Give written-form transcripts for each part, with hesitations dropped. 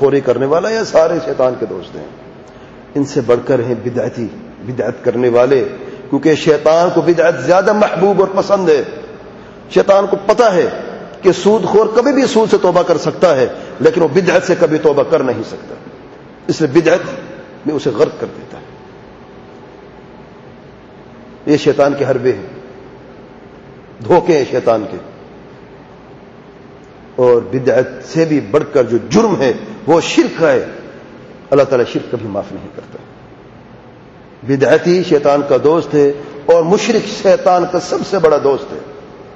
خوری کرنے والا، یہ سارے شیطان کے دوست ہیں. ان سے بڑھ کر ہیں بدعتی، بدعت کرنے والے، کیونکہ شیطان کو بدعت زیادہ محبوب اور پسند ہے. شیطان کو پتا ہے کہ سود خور کبھی بھی سود سے توبہ کر سکتا ہے، لیکن وہ بدعت سے کبھی توبہ کر نہیں سکتا، اس لیے بدعت میں اسے غرق کر دیتا ہے. یہ شیطان کے حربے ہیں، دھوکے ہیں شیطان کے. اور بدعت سے بھی بڑھ کر جو جرم ہے وہ شرک ہے. اللہ تعالیٰ شرک کبھی معاف نہیں کرتا. بدعتی شیطان کا دوست ہے اور مشرک شیطان کا سب سے بڑا دوست ہے.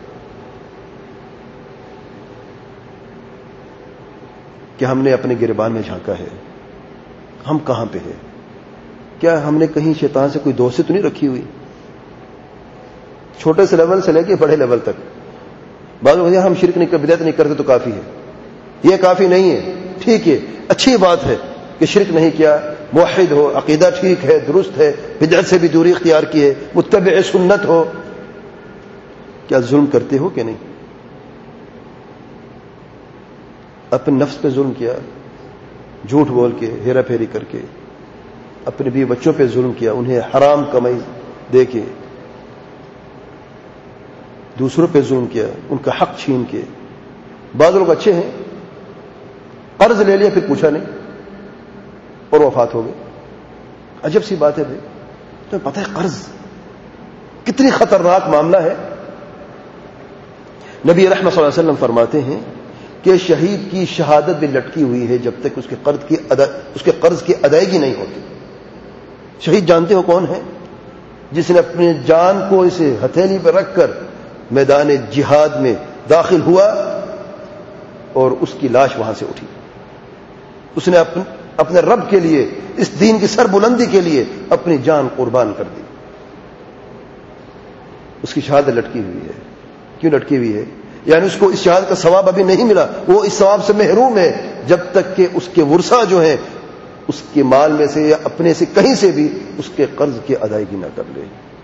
کہ ہم نے اپنے گریبان میں جھانکا ہے، ہم کہاں پہ ہیں؟ کیا ہم نے کہیں شیطان سے کوئی دوستی تو نہیں رکھی ہوئی؟ چھوٹے سے لیول سے لے کے بڑے لیول تک. بعض لوگ ہم شرک نہیں بدعت نہیں کرتے تو کافی ہے. یہ کافی نہیں ہے. ٹھیک ہے، اچھی بات ہے کہ شرک نہیں کیا، موحد ہو، عقیدہ ٹھیک ہے، درست ہے، بدعت سے بھی دوری اختیار کی ہے، متبع سنت ہو. کیا ظلم کرتے ہو کہ نہیں؟ اپنے نفس پہ ظلم کیا، جھوٹ بول کے، ہیرا پھیری کر کے. اپنے بیوی بچوں پہ ظلم کیا، انہیں حرام کمائی دے کے. دوسروں پہ ظلم کیا، ان کا حق چھین کے. بعض لوگ اچھے ہیں، قرض لے لیا پھر پوچھا نہیں اور وفات ہو گئے. عجب سی بات ہے بھائی. تمہیں پتہ ہے قرض کتنی خطرناک معاملہ ہے؟ نبی رحمت صلی اللہ علیہ وسلم فرماتے ہیں کہ شہید کی شہادت بھی لٹکی ہوئی ہے جب تک اس کے قرض کی ادائیگی نہیں ہوتی. شہید جانتے ہو کون ہے؟ جس نے اپنی جان کو اس ہتھیلی پہ رکھ کر میدان جہاد میں داخل ہوا اور اس کی لاش وہاں سے اٹھی. اس نے اپنے رب کے لیے، اس دین کی سر بلندی کے لیے اپنی جان قربان کر دی. اس کی شہادت لٹکی ہوئی ہے. کیوں لٹکی ہوئی ہے؟ یعنی اس کو اس شہادت کا ثواب ابھی نہیں ملا، وہ اس ثواب سے محروم ہے جب تک کہ اس کے ورثہ جو ہیں اس کے مال میں سے یا اپنے سے کہیں سے بھی اس کے قرض کی ادائیگی نہ کر لے.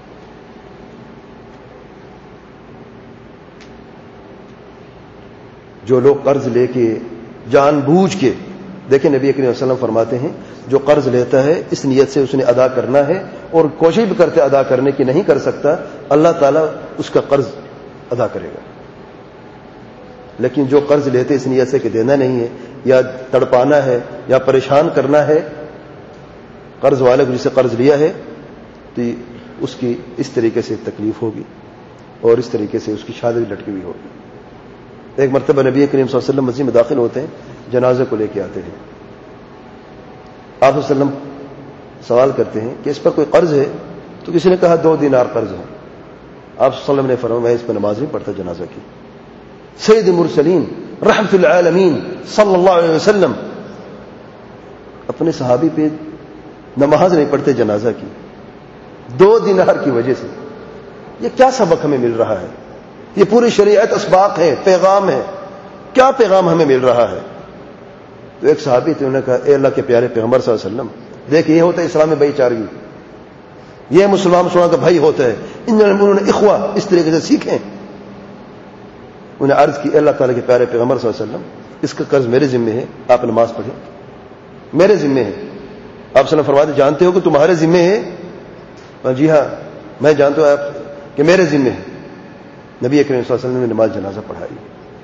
جو لوگ قرض لے کے جان بوجھ کے، دیکھیں نبی کریم صلی اللہ علیہ وسلم فرماتے ہیں جو قرض لیتا ہے اس نیت سے اس نے ادا کرنا ہے اور کوشش بھی کرتے ادا کرنے کی نہیں کر سکتا، اللہ تعالیٰ اس کا قرض ادا کرے گا. لیکن جو قرض لیتے اس نیت سے کہ دینا نہیں ہے یا تڑپانا ہے یا پریشان کرنا ہے قرض والے کو جسے قرض لیا ہے، تو اس کی اس طریقے سے تکلیف ہوگی اور اس طریقے سے اس کی شادی لٹکی ہوئی ہوگی. ایک مرتبہ نبی کریم صلی اللہ علیہ وسلم مسجد میں داخل ہوتے ہیں، جنازے کو لے کے آتے ہیں. آپ صلی اللہ علیہ وسلم سوال کرتے ہیں کہ اس پر کوئی قرض ہے؟ تو کسی نے کہا 2 دینار قرض ہے. آپ صلی اللہ علیہ وسلم نے فرمایا میں اس پر نماز نہیں پڑھتا جنازہ کی. سید المرسلین رحمت العالمین صلی اللہ علیہ وسلم اپنے صحابی پہ نماز نہیں پڑھتے جنازہ کی 2 دینار کی وجہ سے. یہ کیا سبق ہمیں مل رہا ہے؟ یہ پوری شریعت اسباق ہے، پیغام ہے. کیا پیغام ہمیں مل رہا ہے؟ تو ایک صحابی تھے، انہوں نے کہا اے اللہ کے پیارے پیغمبر صلی اللہ علیہ وسلم، دیکھ یہ ہوتا ہے اسلام میں بھائی چارگی، یہ مسلمان کا بھائی ہوتا ہے. انہوں نے اخوہ اس طریقے سے سیکھیں. انہیں عرض کی اے اللہ تعالیٰ کے پیارے پیغمبر صلی اللہ علیہ وسلم، اس کا قرض میرے ذمہ ہے، آپ نماز پڑھیں، میرے ذمہ ہے. آپ صلی اللہ علیہ وسلم فرماتے جانتے ہو کہ تمہارے ذمہ ہے؟ جی ہاں میں جانتا ہوں آپ کہ میرے ذمہ ہے. نبی کریم صلی اللہ علیہ وسلم نے نماز جنازہ پڑھائی.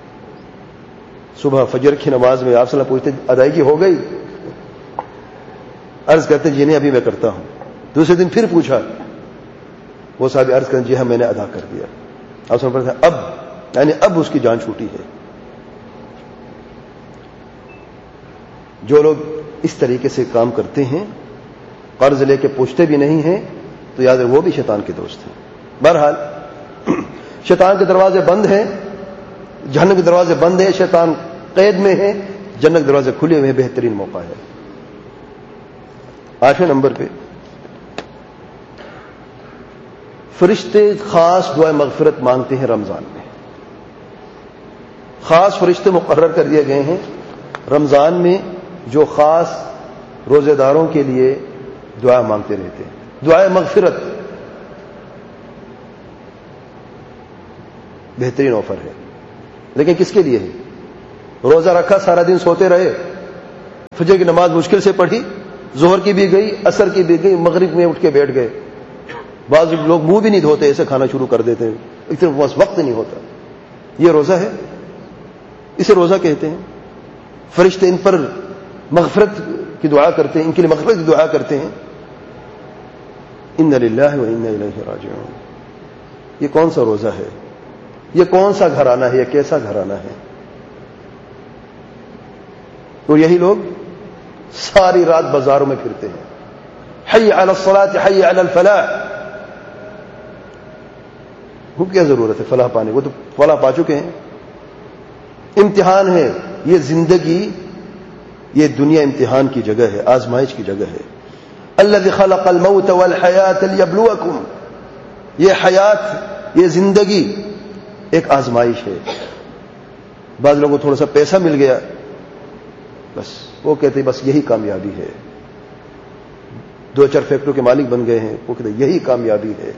صبح فجر کی نماز میں آپ صلی اللہ علیہ وسلم پوچھتے ادائیگی ہو گئی؟ عرض کرتے جی نہیں ابھی میں کرتا ہوں. دوسرے دن پھر پوچھا، وہ صاحب عرض کرتے جی ہاں میں نے ادا کر دیا. آپ صلی اللہ علیہ وسلم اب یعنی اب اس کی جان چھوٹی ہے. جو لوگ اس طریقے سے کام کرتے ہیں، قرض لے کے پوچھتے بھی نہیں ہیں، تو یاد رکھ وہ بھی شیطان کے دوست ہیں. بہرحال شیطان کے دروازے بند ہیں، جہنم کے دروازے بند ہیں، شیطان قید میں ہے، جنت کے دروازے کھلے ہوئے ہیں. بہترین موقع ہے. 8ویں نمبر پہ فرشتے خاص دعائے مغفرت مانگتے ہیں رمضان میں. خاص فرشتے مقرر کر دیے گئے ہیں رمضان میں جو خاص روزے داروں کے لیے دعا مانگتے رہتے ہیں. دعائے مغفرت بہترین آفر ہے، لیکن کس کے لیے ہے؟ روزہ رکھا سارا دن سوتے رہے، فجر کی نماز مشکل سے پڑھی، ظہر کی بھی گئی، عصر کی بھی گئی، مغرب میں اٹھ کے بیٹھ گئے. بعض لوگ منہ بھی نہیں دھوتے، ایسے کھانا شروع کر دیتے ہیں، اتنے پاس وقت نہیں ہوتا. یہ روزہ ہے؟ اسے روزہ کہتے ہیں. فرشتے ان پر مغفرت کی دعا کرتے ہیں، ان کے لیے مغفرت کی دعا کرتے ہیں. ان للہ و انا الیہ راجعون. یہ کون سا روزہ ہے؟ یہ کون سا گھرانہ ہے؟ یہ کیسا گھرانہ ہے؟ اور یہی لوگ ساری رات بازاروں میں پھرتے ہیں، حی علی الصلاۃ حی علی الفلاح. وہ کیا ضرورت ہے فلاح پانے؟ وہ تو فلاح پا چکے ہیں. امتحان ہے یہ زندگی، یہ دنیا امتحان کی جگہ ہے، آزمائش کی جگہ ہے. الذی خلق الموت والحیات لیبلوکم. یہ حیات، یہ زندگی ایک آزمائش ہے. بعض لوگوں کو تھوڑا سا پیسہ مل گیا، بس وہ کہتے ہیں بس یہی کامیابی ہے. 2-4 فیکٹریوں کے مالک بن گئے ہیں، وہ کہتے ہیں یہی کامیابی ہے.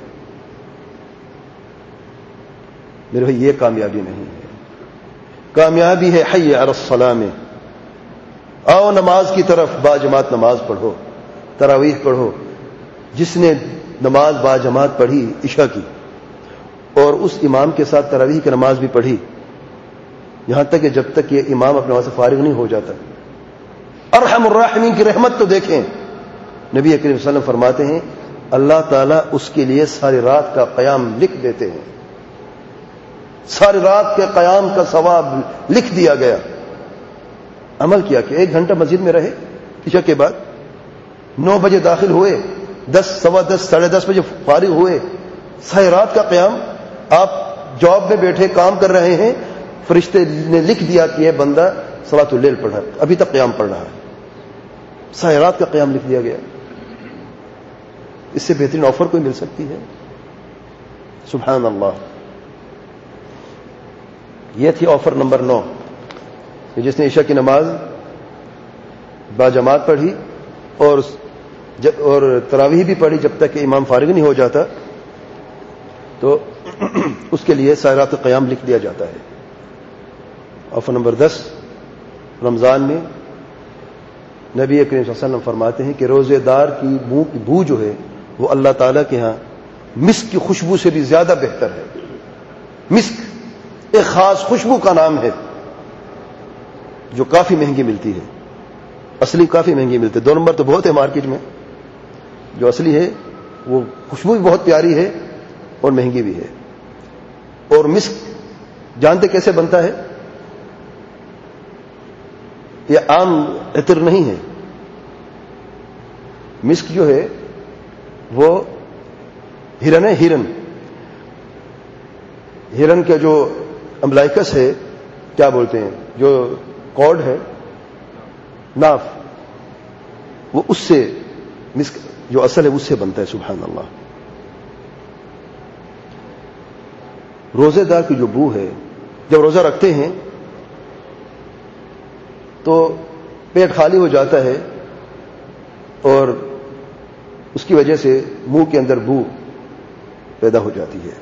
میرے بھائی یہ کامیابی نہیں ہے. کامیابی ہے حی علی الصلاۃ میں. آؤ نماز کی طرف، با جماعت نماز پڑھو، تراویح پڑھو. جس نے نماز با جماعت پڑھی عشاء کی اور اس امام کے ساتھ تراویح کی نماز بھی پڑھی، یہاں تک کہ جب تک یہ امام اپنے وہاں سے فارغ نہیں ہو جاتا. ارحم الراحمین کی رحمت تو دیکھیں. نبی کریم صلی اللہ علیہ وسلم فرماتے ہیں اللہ تعالیٰ اس کے لیے ساری رات کا قیام لکھ دیتے ہیں. ساری رات کے قیام کا ثواب لکھ دیا گیا. عمل کیا کہ 1 گھنٹہ مسجد میں رہے، عشاء کے بعد 9 بجے داخل ہوئے، 10 سوا 10 ساڑھے 10 بجے فارغ ہوئے. ساری رات کا قیام. آپ جاب میں بیٹھے کام کر رہے ہیں، فرشتے نے لکھ دیا کہ یہ بندہ صلاۃ اللیل پڑھ رہا ہے، ابھی تک قیام پڑھ رہا ہے. ساری رات کا قیام لکھ دیا گیا. اس سے بہترین آفر کوئی مل سکتی ہے؟ سبحان اللہ. یہ تھی آفر نمبر 9، جس نے عشاء کی نماز با جماعت پڑھی اور تراویح بھی پڑھی جب تک کہ امام فارغ نہیں ہو جاتا، تو اس کے لیے ساری رات کا قیام لکھ دیا جاتا ہے. آفر نمبر 10، رمضان میں نبی کریم صلی اللہ علیہ وسلم فرماتے ہیں کہ روزے دار کی منہ کی بو جو ہے وہ اللہ تعالیٰ کے ہاں مسک کی خوشبو سے بھی زیادہ بہتر ہے. مسک ایک خاص خوشبو کا نام ہے جو کافی مہنگی ملتی ہے. اصلی کافی مہنگی ملتی ہے. 2 نمبر تو بہت ہے مارکیٹ میں، جو اصلی ہے وہ خوشبو بھی بہت پیاری ہے اور مہنگی بھی ہے. اور مسک جانتے کیسے بنتا ہے؟ یہ عام عطر نہیں ہے. مسک جو ہے وہ ہرن ہے. ہرن کا جو امبلائکس ہے، کیا بولتے ہیں، جو کارڈ ہے، ناف، وہ اس سے مسک جو اصل ہے اس سے بنتا ہے. سبحان اللہ. روزے دار کی جو بو ہے، جب روزہ رکھتے ہیں تو پیٹ خالی ہو جاتا ہے اور اس کی وجہ سے منہ کے اندر بو پیدا ہو جاتی ہے.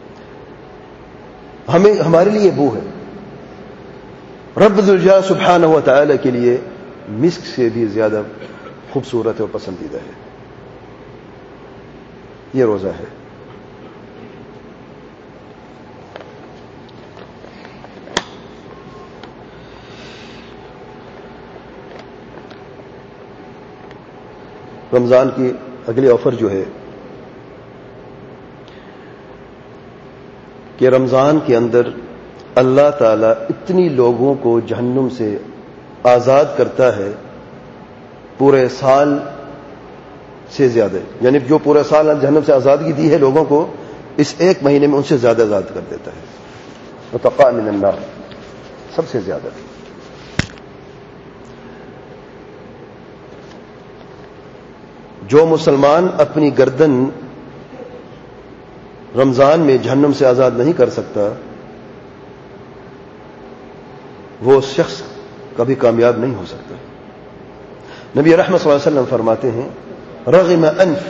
ہمارے لیے بو ہے. رب ذوالجلال سبحانہ و تعالی کے لیے مسک سے بھی زیادہ خوبصورت اور پسندیدہ ہے. یہ روزہ ہے. رمضان کی اگلی آفر جو ہے کہ رمضان کے اندر اللہ تعالیٰ اتنی لوگوں کو جہنم سے آزاد کرتا ہے پورے سال سے زیادہ. یعنی جو پورا سال جہنم سے آزادگی دی ہے لوگوں کو، اس 1 مہینے میں ان سے زیادہ آزاد کر دیتا ہے. متقا من النار، سب سے زیادہ. جو مسلمان اپنی گردن رمضان میں جہنم سے آزاد نہیں کر سکتا، وہ شخص کبھی کامیاب نہیں ہو سکتا. نبی رحمت صلی اللہ علیہ وسلم فرماتے ہیں رغم انف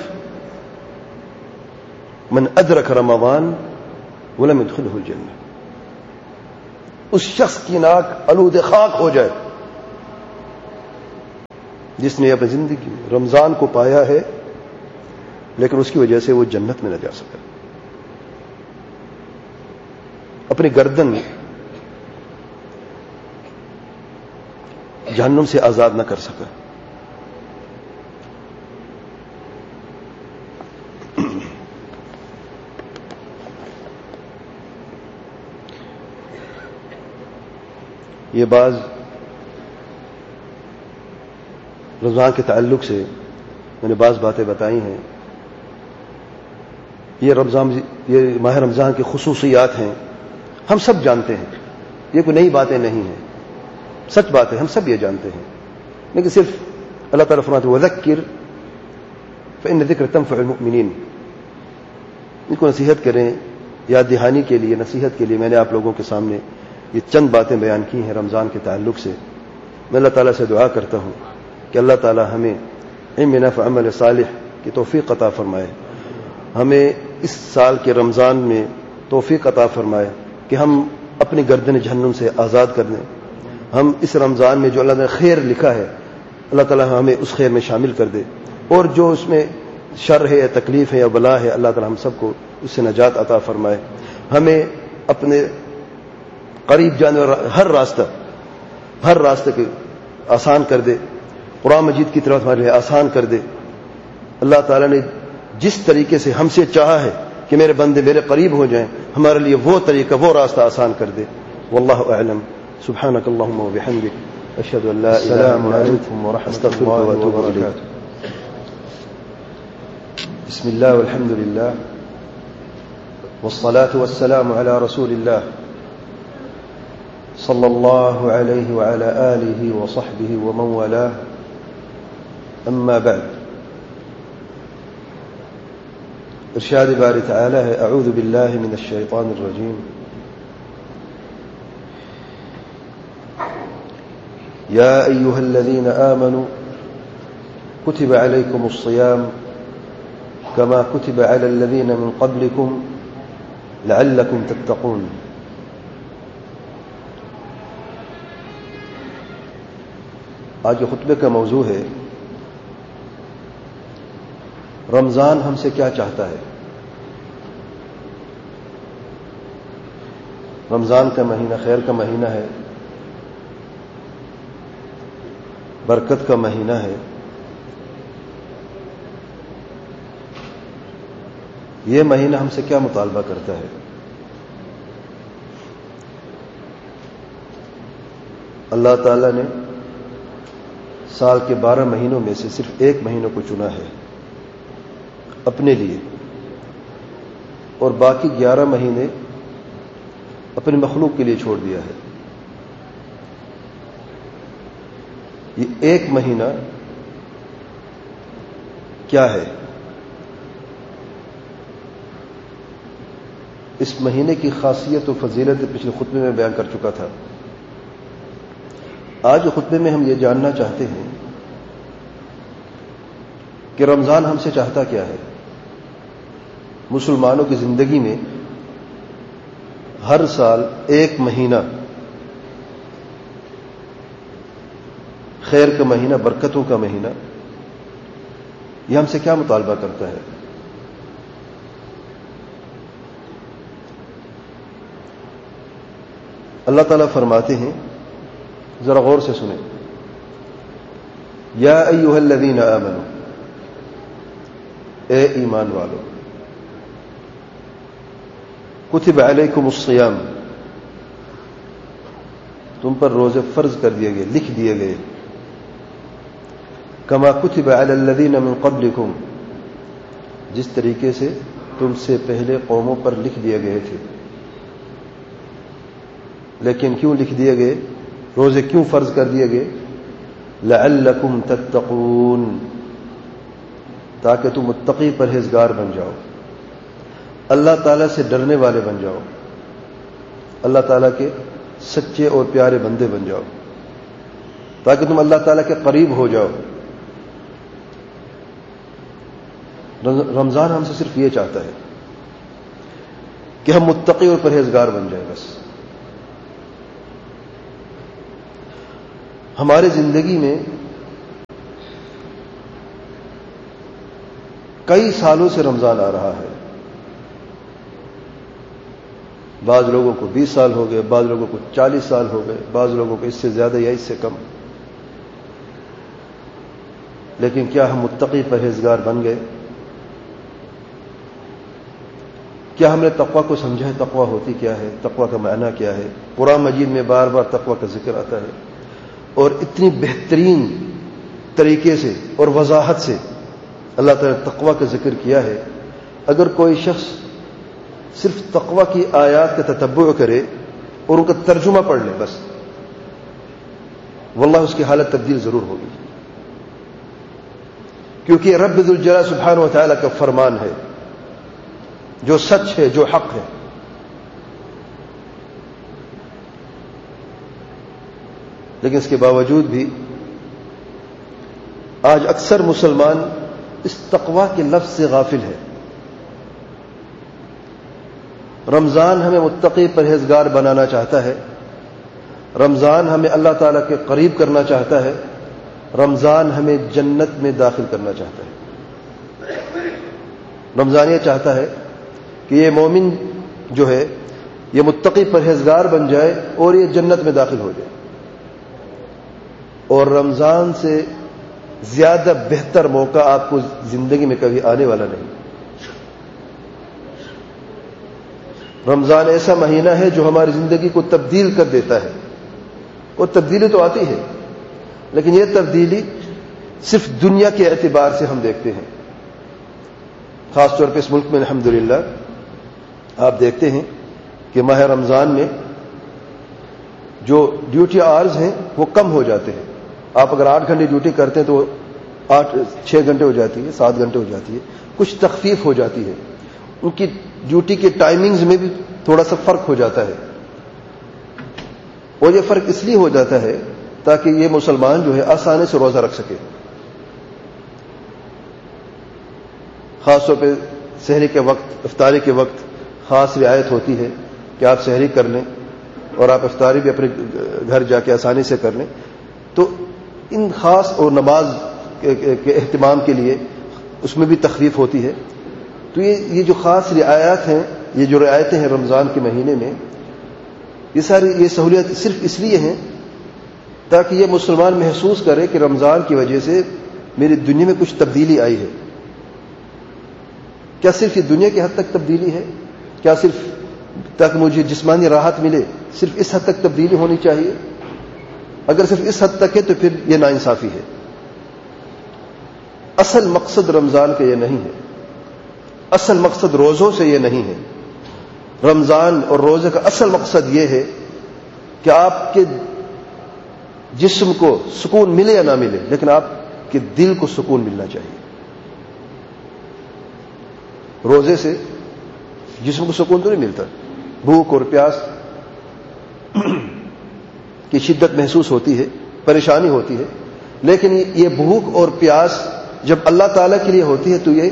من ادرک رمضان ولم يدخله الجنہ. اس شخص کی ناک آلود خاک ہو جائے جس نے اپنی زندگی میں رمضان کو پایا ہے لیکن اس کی وجہ سے وہ جنت میں نہ جا سکا، اپنی گردن جہنم سے آزاد نہ کر سکا۔ یہ بعض رمضان کے تعلق سے میں نے بعض باتیں بتائی ہیں۔ یہ ماہ رمضان کی خصوصیات ہیں، ہم سب جانتے ہیں، یہ کوئی نئی باتیں نہیں ہیں، سچ بات ہے، ہم سب یہ جانتے ہیں، لیکن صرف اللہ تعالیٰ فرماتے ہیں وَذَكِّرْ فَإِنَّ الذِّكْرَ تَنفَعُ الْمُؤْمِنِينَ، ان کو نصیحت کریں، یاد دہانی کے لیے، نصیحت کے لیے میں نے آپ لوگوں کے سامنے یہ چند باتیں بیان کی ہیں رمضان کے تعلق سے۔ میں اللہ تعالیٰ سے دعا کرتا ہوں کہ اللہ تعالیٰ ہمیں علم نافع عمل صالح کی توفیق عطا فرمائے، ہمیں اس سال کے رمضان میں توفیق عطا فرمائے کہ ہم اپنی گردن جہنم سے آزاد کر دیں۔ ہم اس رمضان میں جو اللہ نے خیر لکھا ہے اللہ تعالیٰ ہمیں اس خیر میں شامل کر دے، اور جو اس میں شر ہے یا تکلیف ہے یا بلا ہے اللہ تعالیٰ ہم سب کو اس سے نجات عطا فرمائے۔ ہمیں اپنے قریب جانے والا ہر راستہ کے آسان کر دے، قرآن مجید کی طرف ہمارے لیے آسان کر دے۔ اللہ تعالیٰ نے جس طریقے سے ہم سے چاہا ہے کہ میرے بندے میرے قریب ہو جائیں، ہمارے لیے وہ طریقہ، وہ راستہ آسان کر دے۔ واللہ اعلم، سبحانک اللہم وبحمدک، اشہد ان لا الہ الا انت، السلام علیکم ورحمۃ اللہ وبرکاتہ۔ بسم اللہ والحمد للہ والصلاة والسلام علی رسول اللہ صلی اللہ علیہ وعلی آلہ وصحبہ ومن والاہ، اما بعد۔ ارشاد باری تعالی ہے اعوذ باللہ من الشیطان الرجیم، یا ایہا الذین آمنوا کتب علیکم الصیام کما کتب علی الذین من قبلکم لعلکم تتقون۔ آج کے خطبے کا موضوع ہے رمضان ہم سے کیا چاہتا ہے۔ رمضان کا مہینہ خیر کا مہینہ ہے، برکت کا مہینہ ہے۔ یہ مہینہ ہم سے کیا مطالبہ کرتا ہے؟ اللہ تعالیٰ نے سال کے 12 مہینوں میں سے صرف ایک مہینوں کو چنا ہے اپنے لیے، اور باقی 11 مہینے اپنی مخلوق کے لیے چھوڑ دیا ہے۔ یہ ایک مہینہ کیا ہے؟ اس مہینے کی خاصیت و فضیلت پچھلے خطبے میں بیان کر چکا تھا۔ آج کے خطبے میں ہم یہ جاننا چاہتے ہیں کہ رمضان ہم سے چاہتا کیا ہے۔ مسلمانوں کی زندگی میں ہر سال ایک مہینہ خیر کا مہینہ، برکتوں کا مہینہ، یہ ہم سے کیا مطالبہ کرتا ہے؟ اللہ تعالیٰ فرماتے ہیں، ذرا غور سے سنیں، یا ایھا الذین آمنوا، اے ایمان والو، کتب علیکم الصیام، تم پر روزے فرض کر دیے گئے، لکھ دیے گئے، کما کتب علی الذین من قبلکم، جس طریقے سے تم سے پہلے قوموں پر لکھ دیے گئے تھے۔ لیکن کیوں لکھ دیے گئے؟ روزے کیوں فرض کر دیے گئے؟ لعلکم تتقون، تاکہ تم متقی پرہیزگار بن جاؤ، اللہ تعالیٰ سے ڈرنے والے بن جاؤ، اللہ تعالیٰ کے سچے اور پیارے بندے بن جاؤ، تاکہ تم اللہ تعالیٰ کے قریب ہو جاؤ۔ رمضان ہم سے صرف یہ چاہتا ہے کہ ہم متقی اور پرہیزگار بن جائیں، بس۔ ہماری زندگی میں کئی سالوں سے رمضان آ رہا ہے. بعض لوگوں کو 20 سال ہو گئے، بعض لوگوں کو 40 سال ہو گئے، بعض لوگوں کو اس سے زیادہ یا اس سے کم. لیکن کیا ہم متقی پرہیزگار بن گئے؟ کیا ہم نے تقوی کو سمجھا ہے؟ تقوی ہوتی کیا ہے؟ تقوی کا معنی کیا ہے؟ قرآن مجید میں بار بار تقوی کا ذکر آتا ہے، اور اتنی بہترین طریقے سے اور وضاحت سے اللہ تعالیٰ نے تقوی کا ذکر کیا ہے. اگر کوئی شخص صرف تقوی کی آیات کا تتبع کرے اور ان کا ترجمہ پڑھ لے بس، واللہ اس کی حالت تبدیل ضرور ہوگی، کیونکہ رب ذو الجلال سبحانہ و تعالیٰ کا فرمان ہے جو سچ ہے، جو حق ہے. لیکن اس کے باوجود بھی آج اکثر مسلمان اس تقوی کے لفظ سے غافل ہے. رمضان ہمیں متقی پرہیزگار بنانا چاہتا ہے، رمضان ہمیں اللہ تعالیٰ کے قریب کرنا چاہتا ہے، رمضان ہمیں جنت میں داخل کرنا چاہتا ہے. رمضان یہ چاہتا ہے کہ یہ مومن جو ہے یہ متقی پرہیزگار بن جائے اور یہ جنت میں داخل ہو جائے. اور رمضان سے زیادہ بہتر موقع آپ کو زندگی میں کبھی آنے والا نہیں. رمضان ایسا مہینہ ہے جو ہماری زندگی کو تبدیل کر دیتا ہے. اور تبدیلی تو آتی ہے، لیکن یہ تبدیلی صرف دنیا کے اعتبار سے ہم دیکھتے ہیں. خاص طور پہ اس ملک میں الحمدللہ آپ دیکھتے ہیں کہ ماہ رمضان میں جو ڈیوٹی آورز ہیں وہ کم ہو جاتے ہیں. آپ اگر 8 گھنٹے ڈیوٹی کرتے ہیں تو 6 گھنٹے ہو جاتی ہے، 7 گھنٹے ہو جاتی ہے. کچھ تخفیف ہو جاتی ہے، ان کی ڈیوٹی کے ٹائمنگز میں بھی تھوڑا سا فرق ہو جاتا ہے. اور یہ فرق اس لیے ہو جاتا ہے تاکہ یہ مسلمان جو ہے آسانی سے روزہ رکھ سکے. خاص طور پہ سحری کے وقت، افطاری کے وقت خاص رعایت ہوتی ہے کہ آپ سحری کر لیں اور آپ افطاری بھی اپنے گھر جا کے آسانی سے کر لیں. تو ان خاص اور نماز کے اہتمام کے لیے اس میں بھی تخفیف ہوتی ہے. تو یہ جو خاص رعایات ہیں، یہ جو رعایتیں ہیں رمضان کے مہینے میں، یہ ساری یہ سہولیات صرف اس لیے ہیں تاکہ یہ مسلمان محسوس کرے کہ رمضان کی وجہ سے میری دنیا میں کچھ تبدیلی آئی ہے. کیا صرف یہ دنیا کی حد تک تبدیلی ہے؟ کیا صرف تاکہ مجھے جسمانی راحت ملے صرف اس حد تک تبدیلی ہونی چاہیے؟ اگر صرف اس حد تک ہے تو پھر یہ ناانصافی ہے. اصل مقصد رمضان کا یہ نہیں ہے، اصل مقصد روزوں سے یہ نہیں ہے. رمضان اور روزے کا اصل مقصد یہ ہے کہ آپ کے جسم کو سکون ملے یا نہ ملے، لیکن آپ کے دل کو سکون ملنا چاہیے. روزے سے جسم کو سکون تو نہیں ملتا، بھوک اور پیاس کی شدت محسوس ہوتی ہے، پریشانی ہوتی ہے. لیکن یہ بھوک اور پیاس جب اللہ تعالیٰ کے لیے ہوتی ہے تو یہ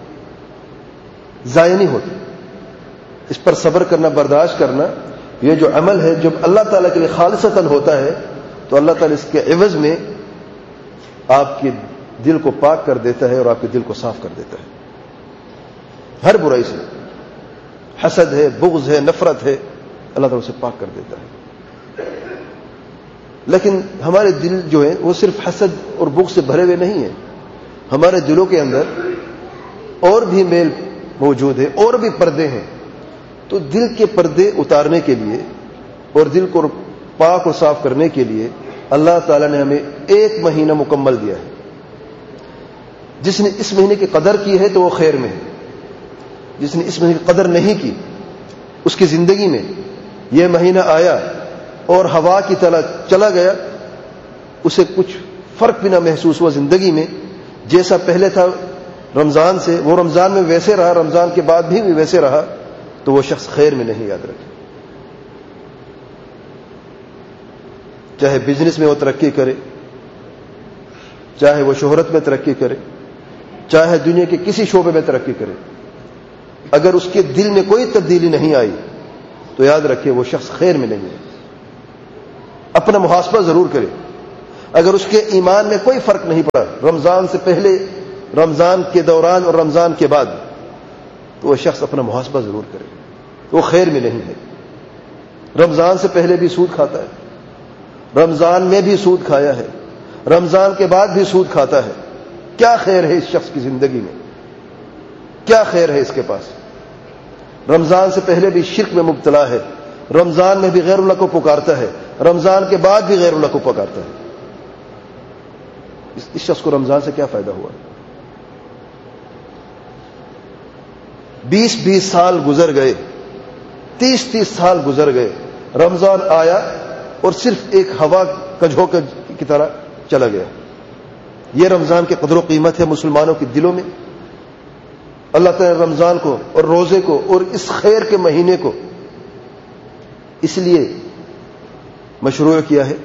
ضائع نہیں ہوتی. اس پر صبر کرنا، برداشت کرنا، یہ جو عمل ہے جب اللہ تعالیٰ کے لیے خالصتاً ہوتا ہے تو اللہ تعالیٰ اس کے عوض میں آپ کے دل کو پاک کر دیتا ہے اور آپ کے دل کو صاف کر دیتا ہے ہر برائی سے. حسد ہے، بغض ہے، نفرت ہے، اللہ تعالیٰ اسے پاک کر دیتا ہے. لیکن ہمارے دل جو ہے وہ صرف حسد اور بغض سے بھرے ہوئے نہیں ہیں. ہمارے دلوں کے اندر اور بھی میل موجود ہے، اور بھی پردے ہیں. تو دل کے پردے اتارنے کے لیے اور دل کو پاک اور صاف کرنے کے لیے اللہ تعالیٰ نے ہمیں 1 مہینہ مکمل دیا ہے. جس نے اس مہینے کی قدر کی ہے تو وہ خیر میں ہے، جس نے اس مہینے کی قدر نہیں کی اس کی زندگی میں یہ مہینہ آیا اور ہوا کی طرح چلا گیا، اسے کچھ فرق بھی نہ محسوس ہوا زندگی میں. جیسا پہلے تھا رمضان سے وہ رمضان میں ویسے رہا، رمضان کے بعد بھی ویسے رہا، تو وہ شخص خیر میں نہیں. یاد رکھے، چاہے بزنس میں وہ ترقی کرے، چاہے وہ شہرت میں ترقی کرے، چاہے دنیا کے کسی شعبے میں ترقی کرے، اگر اس کے دل میں کوئی تبدیلی نہیں آئی تو یاد رکھے وہ شخص خیر میں نہیں ہے. اپنا محاسبہ ضرور کرے. اگر اس کے ایمان میں کوئی فرق نہیں پڑا رمضان سے پہلے رمضان کے دوران اور رمضان کے بعد تو وہ شخص اپنا محاسبہ ضرور کرے، وہ خیر میں نہیں ہے۔ رمضان سے پہلے بھی سود کھاتا ہے، رمضان میں بھی سود کھایا ہے، رمضان کے بعد بھی سود کھاتا ہے۔ کیا خیر ہے اس شخص کی زندگی میں؟ کیا خیر ہے اس کے پاس؟ رمضان سے پہلے بھی شرک میں مبتلا ہے، رمضان میں بھی غیر اللہ کو پکارتا ہے، رمضان کے بعد بھی غیر اللہ کو پکارتا ہے۔ اس شخص کو رمضان سے کیا فائدہ ہوا؟ 20 سال گزر گئے، 30 سال گزر گئے، رمضان آیا اور صرف ایک ہوا کا جھونکا کی طرح چلا گیا۔ یہ رمضان کی قدر و قیمت ہے مسلمانوں کے دلوں میں؟ اللہ تعالی نے رمضان کو اور روزے کو اور اس خیر کے مہینے کو اس لیے مشروع کیا ہے۔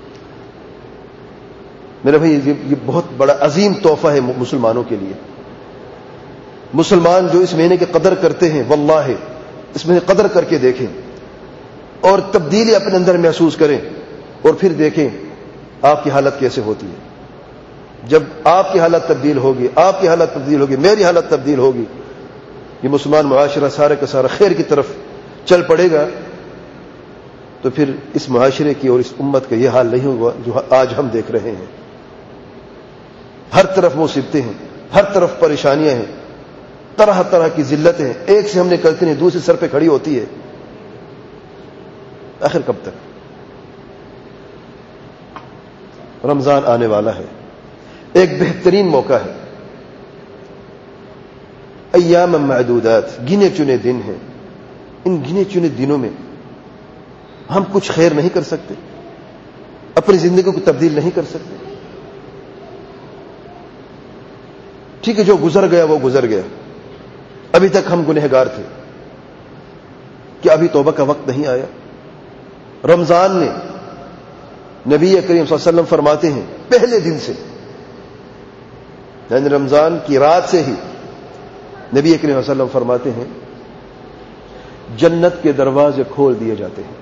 میرے بھائی یہ بہت بڑا عظیم تحفہ ہے مسلمانوں کے لیے۔ مسلمان جو اس مہینے کی قدر کرتے ہیں، واللہ اس مہینے قدر کر کے دیکھیں اور تبدیلی اپنے اندر محسوس کریں، اور پھر دیکھیں آپ کی حالت کیسے ہوتی ہے۔ جب آپ کی حالت تبدیل ہوگی، آپ کی حالت تبدیل ہوگی، میری حالت تبدیل ہوگی، یہ مسلمان معاشرہ سارے کا سارا خیر کی طرف چل پڑے گا، تو پھر اس معاشرے کی اور اس امت کا یہ حال نہیں ہوگا جو آج ہم دیکھ رہے ہیں۔ ہر طرف مصیبتیں ہیں، ہر طرف پریشانیاں ہیں، طرح طرح کی ذلتیں ہیں، ایک سے ہم نے کرتے نہیں دوسرے سر پہ کھڑی ہوتی ہے۔ آخر کب تک؟ رمضان آنے والا ہے، ایک بہترین موقع ہے۔ ایام معدودات، گنے چنے دن ہیں۔ ان گنے چنے دنوں میں ہم کچھ خیر نہیں کر سکتے، اپنی زندگی کو تبدیل نہیں کر سکتے؟ ٹھیک ہے، جو گزر گیا وہ گزر گیا، ابھی تک ہم گنہگار تھے، کہ ابھی توبہ کا وقت نہیں آیا؟ رمضان میں نبی کریم صلی اللہ علیہ وسلم فرماتے ہیں پہلے دن سے، یعنی رمضان کی رات سے ہی نبی کریم صلی اللہ علیہ وسلم فرماتے ہیں جنت کے دروازے کھول دیے جاتے ہیں،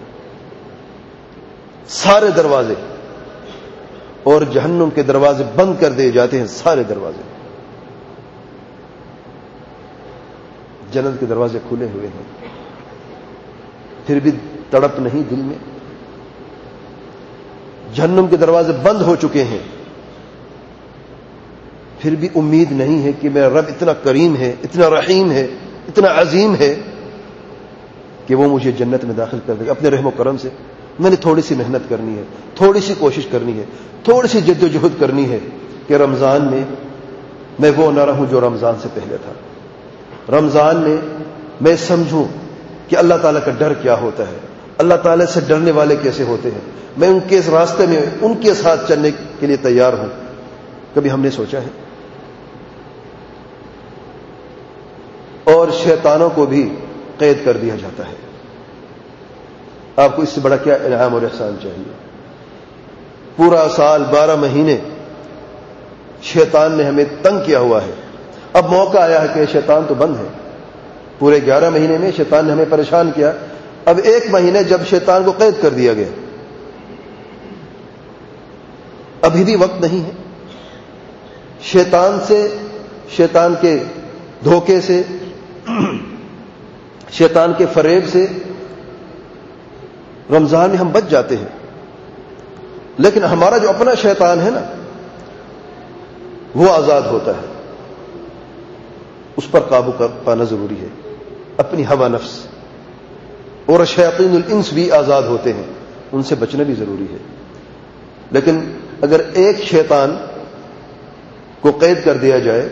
سارے دروازے، اور جہنم کے دروازے بند کر دیے جاتے ہیں، سارے دروازے۔ جنت کے دروازے کھلے ہوئے ہیں، پھر بھی تڑپ نہیں دل میں؟ جہنم کے دروازے بند ہو چکے ہیں، پھر بھی امید نہیں ہے کہ میرا رب اتنا کریم ہے، اتنا رحیم ہے، اتنا عظیم ہے کہ وہ مجھے جنت میں داخل کر دے گا اپنے رحم و کرم سے۔ میں نے تھوڑی سی محنت کرنی ہے، تھوڑی سی کوشش کرنی ہے، تھوڑی سی جد و جہد کرنی ہے کہ رمضان میں وہ نہ رہوں جو رمضان سے پہلے تھا۔ رمضان میں سمجھوں کہ اللہ تعالیٰ کا ڈر کیا ہوتا ہے، اللہ تعالیٰ سے ڈرنے والے کیسے ہوتے ہیں، میں ان کے اس راستے میں ان کے ساتھ چلنے کے لیے تیار ہوں۔ کبھی ہم نے سوچا ہے؟ اور شیطانوں کو بھی قید کر دیا جاتا ہے۔ آپ کو اس سے بڑا کیا انعام اور احسان چاہیے؟ پورا سال 12 مہینے شیطان نے ہمیں تنگ کیا ہوا ہے، اب موقع آیا ہے کہ شیطان تو بند ہے۔ پورے 11 مہینے میں شیطان نے ہمیں پریشان کیا، اب 1 مہینے جب شیطان کو قید کر دیا گیا، ابھی بھی وقت نہیں ہے۔ شیطان سے، شیطان کے دھوکے سے، شیطان کے فریب سے رمضان میں ہم بچ جاتے ہیں، لیکن ہمارا جو اپنا شیطان ہے نا وہ آزاد ہوتا ہے، اس پر قابو پانا ضروری ہے۔ اپنی ہوا نفس اور شیاطین الانس بھی آزاد ہوتے ہیں، ان سے بچنا بھی ضروری ہے۔ لیکن اگر ایک شیطان کو قید کر دیا جائے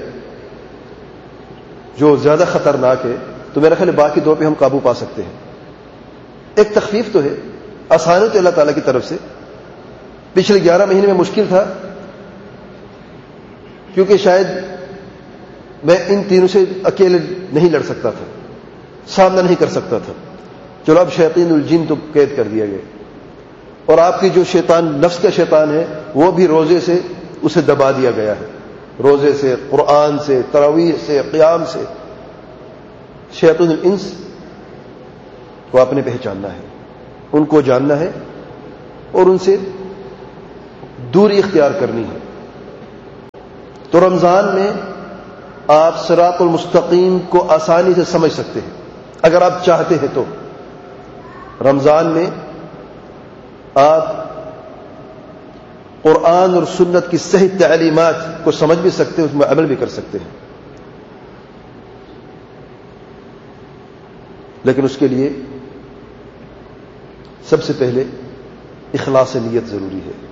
جو زیادہ خطرناک ہے، تو میرا خیال ہے باقی 2 پہ ہم قابو پا سکتے ہیں۔ ایک تخفیف تو ہے، آسانی تو اللہ تعالیٰ کی طرف سے۔ پچھلے 11 مہینے میں مشکل تھا کیونکہ شاید میں ان تینوں سے اکیلے نہیں لڑ سکتا تھا، سامنا نہیں کر سکتا تھا۔ چلو اب شیاطین الجن تو قید کر دیا گیا، اور آپ کی جو شیطان نفس کا شیطان ہے وہ بھی روزے سے اسے دبا دیا گیا ہے، روزے سے، قرآن سے، تراویح سے، قیام سے۔ شیاطین الانس کو آپ نے پہچاننا ہے، ان کو جاننا ہے اور ان سے دوری اختیار کرنی ہے۔ تو رمضان میں آپ صراط المستقیم کو آسانی سے سمجھ سکتے ہیں اگر آپ چاہتے ہیں تو. رمضان میں آپ قرآن اور سنت کی صحیح تعلیمات کو سمجھ بھی سکتے ہیں، اس میں عمل بھی کر سکتے ہیں. لیکن اس کے لیے سب سے پہلے اخلاص نیت ضروری ہے.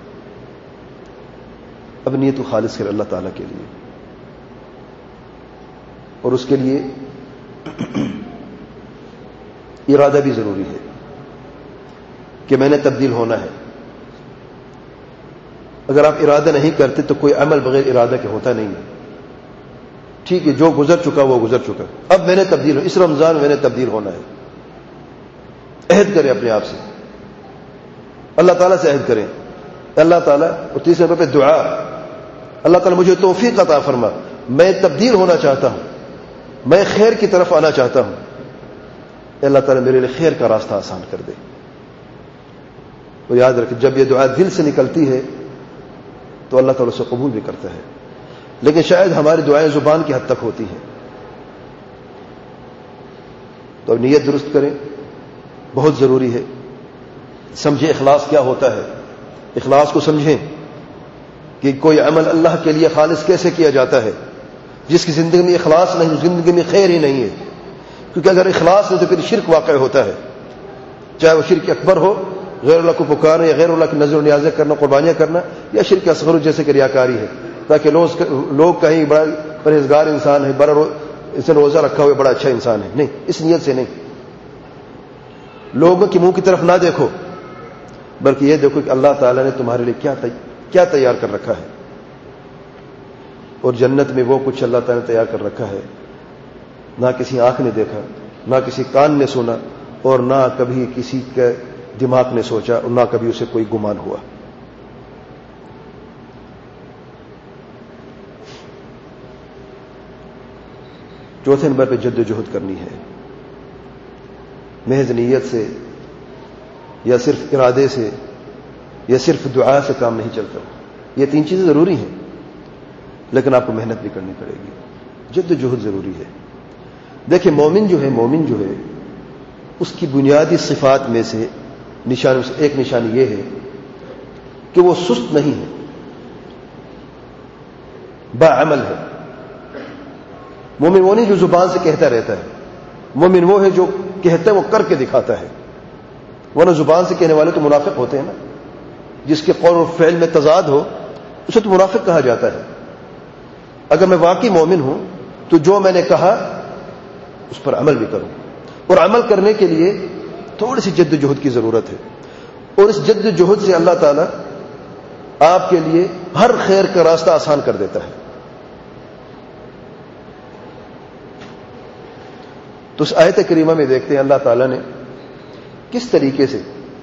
اب نیت کو خالص کر اللہ تعالیٰ کے لیے، اور اس کے لیے ارادہ بھی ضروری ہے کہ میں نے تبدیل ہونا ہے. اگر آپ ارادہ نہیں کرتے تو کوئی عمل بغیر ارادہ کے ہوتا نہیں ہے. ٹھیک ہے، جو گزر چکا وہ گزر چکا، اب میں نے تبدیل ہو، اس رمضان میں نے تبدیل ہونا ہے. عہد کریں اپنے آپ سے، اللہ تعالیٰ سے عہد کریں. اللہ تعالیٰ، اور تیسرے نمبر پہ دعا، اللہ تعالیٰ مجھے توفیق عطا فرما، میں تبدیل ہونا چاہتا ہوں، میں خیر کی طرف آنا چاہتا ہوں. اللہ تعالیٰ میرے لیے خیر کا راستہ آسان کر دے. اور یاد رکھیں، جب یہ دعا دل سے نکلتی ہے تو اللہ تعالیٰ اسے قبول بھی کرتا ہے. لیکن شاید ہماری دعائیں زبان کی حد تک ہوتی ہیں. تو نیت درست کریں، بہت ضروری ہے. سمجھیں اخلاص کیا ہوتا ہے، اخلاص کو سمجھیں کہ کوئی عمل اللہ کے لیے خالص کیسے کیا جاتا ہے. جس کی زندگی میں اخلاص نہیں، زندگی میں خیر ہی نہیں ہے. کیونکہ اگر اخلاص نہیں تو پھر شرک واقع ہوتا ہے، چاہے وہ شرک اکبر ہو، غیر اللہ کو پکارنا یا غیر اللہ کی نظر و نیازیں کرنا، قربانیاں کرنا، یا شرک اصغر جیسے کہ ریاکاری ہے، تاکہ لوگ کہیں بڑا پرہیزگار انسان ہے، بڑا اسے روزہ رکھا ہوا بڑا اچھا انسان ہے. نہیں، اس نیت سے نہیں. لوگوں کے منہ کی طرف نہ دیکھو، بلکہ یہ دیکھو کہ اللہ تعالیٰ نے تمہارے لیے کیا تیار کر رکھا ہے. اور جنت میں وہ کچھ اللہ تعالیٰ نے تیار کر رکھا ہے نہ کسی آنکھ نے دیکھا، نہ کسی کان نے سنا، اور نہ کبھی کسی کے دماغ نے سوچا، اور نہ کبھی اسے کوئی گمان ہوا. چوتھے نمبر پہ جد و جہد کرنی ہے. محض نیت سے یا صرف ارادے سے یا صرف دعا سے کام نہیں چلتا. یہ تین چیزیں ضروری ہیں، لیکن آپ کو محنت بھی کرنی پڑے گی. جد و جہد ضروری ہے. دیکھیں، مومن جو ہے اس کی بنیادی صفات میں سے ایک نشانی یہ ہے کہ وہ سست نہیں ہے، باعمل ہے. مومن وہ نہیں جو زبان سے کہتا رہتا ہے، مومن وہ ہے جو کہتا ہے وہ کر کے دکھاتا ہے. ورنہ زبان سے کہنے والے تو منافق ہوتے ہیں نا. جس کے قول و فعل میں تضاد ہو اسے تو منافق کہا جاتا ہے. اگر میں واقعی مومن ہوں تو جو میں نے کہا اس پر عمل بھی کروں، اور عمل کرنے کے لیے تھوڑی سی جد و جہد کی ضرورت ہے. اور اس جد و جہد سے اللہ تعالیٰ آپ کے لیے ہر خیر کا راستہ آسان کر دیتا ہے. تو اس آیت کریمہ میں دیکھتے ہیں اللہ تعالیٰ نے کس طریقے سے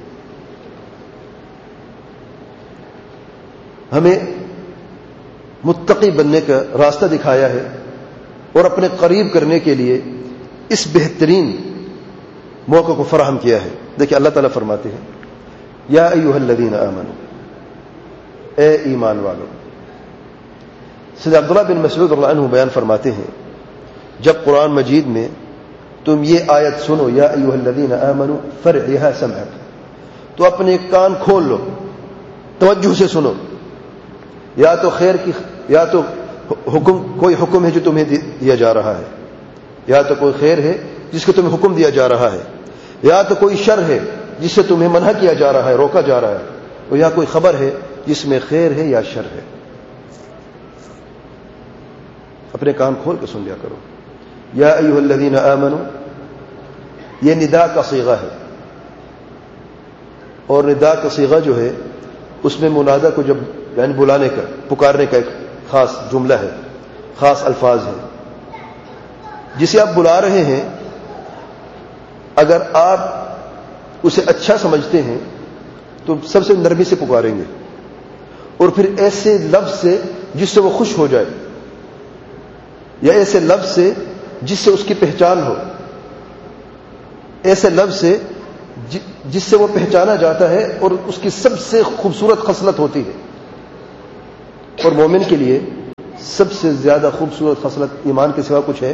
ہمیں متقی بننے کا راستہ دکھایا ہے، اور اپنے قریب کرنے کے لیے اس بہترین موقع کو فراہم کیا ہے. دیکھیں، اللہ تعالیٰ فرماتے ہیں، یا ایھا الذین آمنوا، اے ایمان والو. سید عبداللہ بن مسعود رضی اللہ عنہ بیان فرماتے ہیں، جب قرآن مجید میں تم یہ آیت سنو، یا ایھا الذین آمنوا فرعھا سمعک، تو اپنے کان کھول لو، توجہ سے سنو. یا تو خیر کی، یا تو کوئی حکم ہے جو تمہیں دیا جا رہا ہے، یا تو کوئی خیر ہے جس کو تمہیں حکم دیا جا رہا ہے، یا تو کوئی شر ہے جس سے تمہیں منع کیا جا رہا ہے، روکا جا رہا ہے، اور یا کوئی خبر ہے جس میں خیر ہے یا شر ہے. اپنے کان کھول کے سن لیا کرو. یا ایھا الذین آمنوا، یہ ندا کا صیغہ ہے، اور ندا کا صیغہ جو ہے اس میں منادہ کو جب یعنی بلانے کا، پکارنے کا ایک خاص جملہ ہے، خاص الفاظ ہے. جسے آپ بلا رہے ہیں اگر آپ اسے اچھا سمجھتے ہیں تو سب سے نرمی سے پکاریں گے، اور پھر ایسے لفظ سے جس سے وہ خوش ہو جائے، یا ایسے لفظ سے جس سے اس کی پہچان ہو، ایسے لفظ سے جس سے وہ پہچانا جاتا ہے اور اس کی سب سے خوبصورت خصلت ہوتی ہے. اور مومن کے لیے سب سے زیادہ خوبصورت خصلت ایمان کے سوا کچھ ہے؟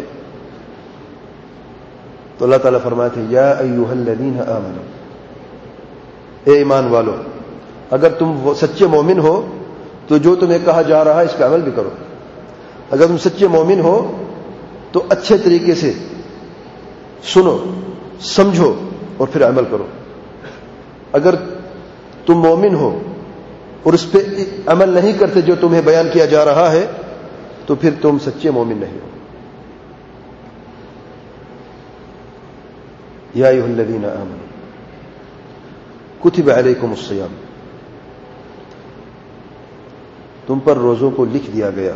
تو اللہ تعالیٰ فرماتے ہیں یا ایھا الذین آمنوا، اے ایمان والو، اگر تم وہ سچے مومن ہو تو جو تمہیں کہا جا رہا ہے اس پہ عمل بھی کرو. اگر تم سچے مومن ہو تو اچھے طریقے سے سنو، سمجھو اور پھر عمل کرو. اگر تم مومن ہو اور اس پہ عمل نہیں کرتے جو تمہیں بیان کیا جا رہا ہے تو پھر تم سچے مومن نہیں ہو. یا ایھا الذین آمنوا کتب علیکم الصیام، تم پر روزوں کو لکھ دیا گیا.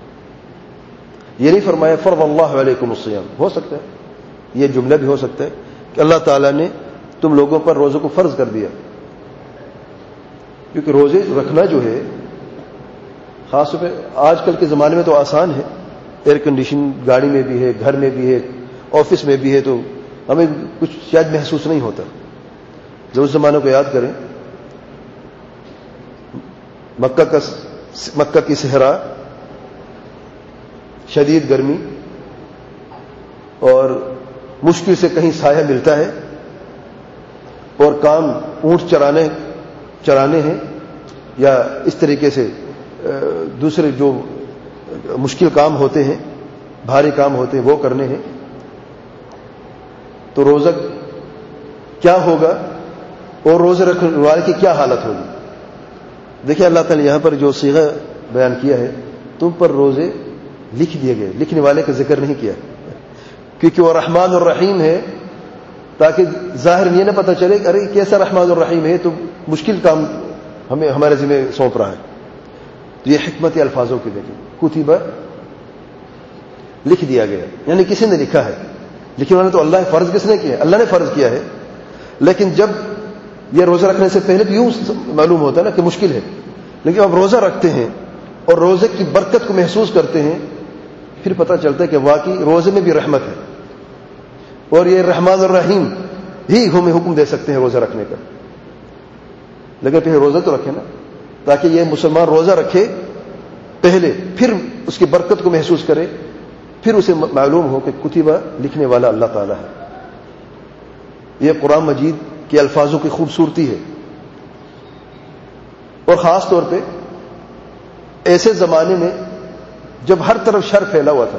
یہ نہیں فرمایا فرض اللہ علیکم الصیام. ہو سکتا ہے یہ جملہ بھی ہو سکتا ہے کہ اللہ تعالیٰ نے تم لوگوں پر روزوں کو فرض کر دیا، کیونکہ روزے رکھنا جو ہے خاص طور پہ آج کل کے زمانے میں تو آسان ہے، ایئر کنڈیشن گاڑی میں بھی ہے، گھر میں بھی ہے، آفس میں بھی ہے، تو ہمیں کچھ شاید محسوس نہیں ہوتا. جب اس زمانے کو یاد کریں، مکہ کی صحرا، شدید گرمی اور مشکل سے کہیں سایہ ملتا ہے، اور کام اونٹ چرانے ہیں یا اس طریقے سے دوسرے جو مشکل کام ہوتے ہیں، بھاری کام ہوتے ہیں، وہ کرنے ہیں. تو روزہ کیا ہوگا اور روزے رکھنے والے کی کیا حالت ہوگی؟ دیکھیں اللہ تعالیٰ یہاں پر جو صیغہ بیان کیا ہے، تم پر روزے لکھ دیے گئے، لکھنے والے کا ذکر نہیں کیا کیونکہ وہ رحمان الرحیم ہے، تاکہ ظاہر یہ نہ پتہ چلے کہ ارے کیسا رحمان الرحیم ہے، تو مشکل کام ہمارے ذمہ سونپ رہا ہے. تو یہ حکمت الفاظوں کی دیکھیں، کتب لکھ دیا گیا، یعنی کسی نے لکھا ہے. لیکن انہوں نے تو اللہ فرض کس نے کیا؟ اللہ نے فرض کیا ہے. لیکن جب یہ روزہ رکھنے سے پہلے تو یوں معلوم ہوتا ہے نا کہ مشکل ہے، لیکن اب روزہ رکھتے ہیں اور روزے کی برکت کو محسوس کرتے ہیں، پھر پتہ چلتا ہے کہ واقعی روزے میں بھی رحمت ہے، اور یہ رحمان الرحیم ہی ہمیں حکم دے سکتے ہیں روزہ رکھنے کا. لیکن پھر روزہ تو رکھے نا، تاکہ یہ مسلمان روزہ رکھے پہلے، پھر اس کی برکت کو محسوس کرے، پھر اسے معلوم ہو کہ کتبہ لکھنے والا اللہ تعالیٰ ہے. یہ قرآن مجید کے الفاظوں کی خوبصورتی ہے، اور خاص طور پہ ایسے زمانے میں جب ہر طرف شر پھیلا ہوا تھا.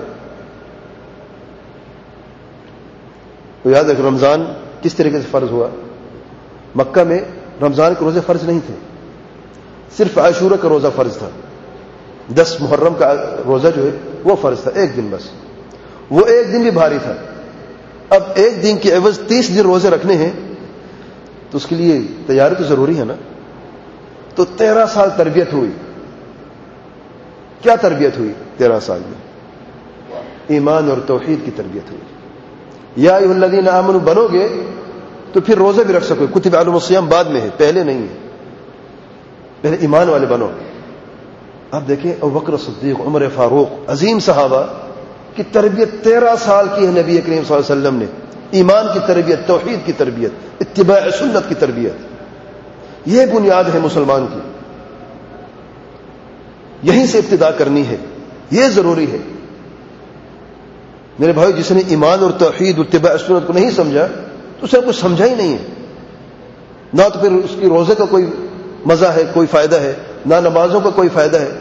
تو یاد ہے کہ رمضان کس طریقے سے فرض ہوا؟ مکہ میں رمضان کے روزے فرض نہیں تھے، صرف عاشورہ کا روزہ فرض تھا. 10 محرم کا روزہ جو ہے وہ فرض تھا، ایک دن بس. وہ ایک دن بھی بھاری تھا. اب ایک دن کے عوض 30 دن روزے رکھنے ہیں تو اس کے لیے تیاری تو ضروری ہے نا. تو 13 سال تربیت ہوئی. کیا تربیت ہوئی 13 سال میں؟ ایمان اور توحید کی تربیت ہوئی. یا ایھا الذین آمنوا بنو گے تو پھر روزے بھی رکھ سکو. کتب علیکم الصیام بعد میں ہے، پہلے نہیں ہے. پہلے ایمان والے بنو. آپ دیکھیں ابوبکر صدیق، عمر فاروق، عظیم صحابہ کی تربیت 13 سال کی ہے نبی کریم صلی اللہ علیہ وسلم نے. ایمان کی تربیت، توحید کی تربیت، اتباع سنت کی تربیت. یہ بنیاد ہے مسلمان کی، یہیں سے ابتدا کرنی ہے، یہ ضروری ہے. میرے بھائی، جس نے ایمان اور توحید اور اتباع سنت کو نہیں سمجھا تو اسے کچھ سمجھا ہی نہیں ہے. نہ تو پھر اس کی روزے کا کوئی مزہ ہے، کوئی فائدہ ہے، نہ نمازوں کا کوئی فائدہ ہے.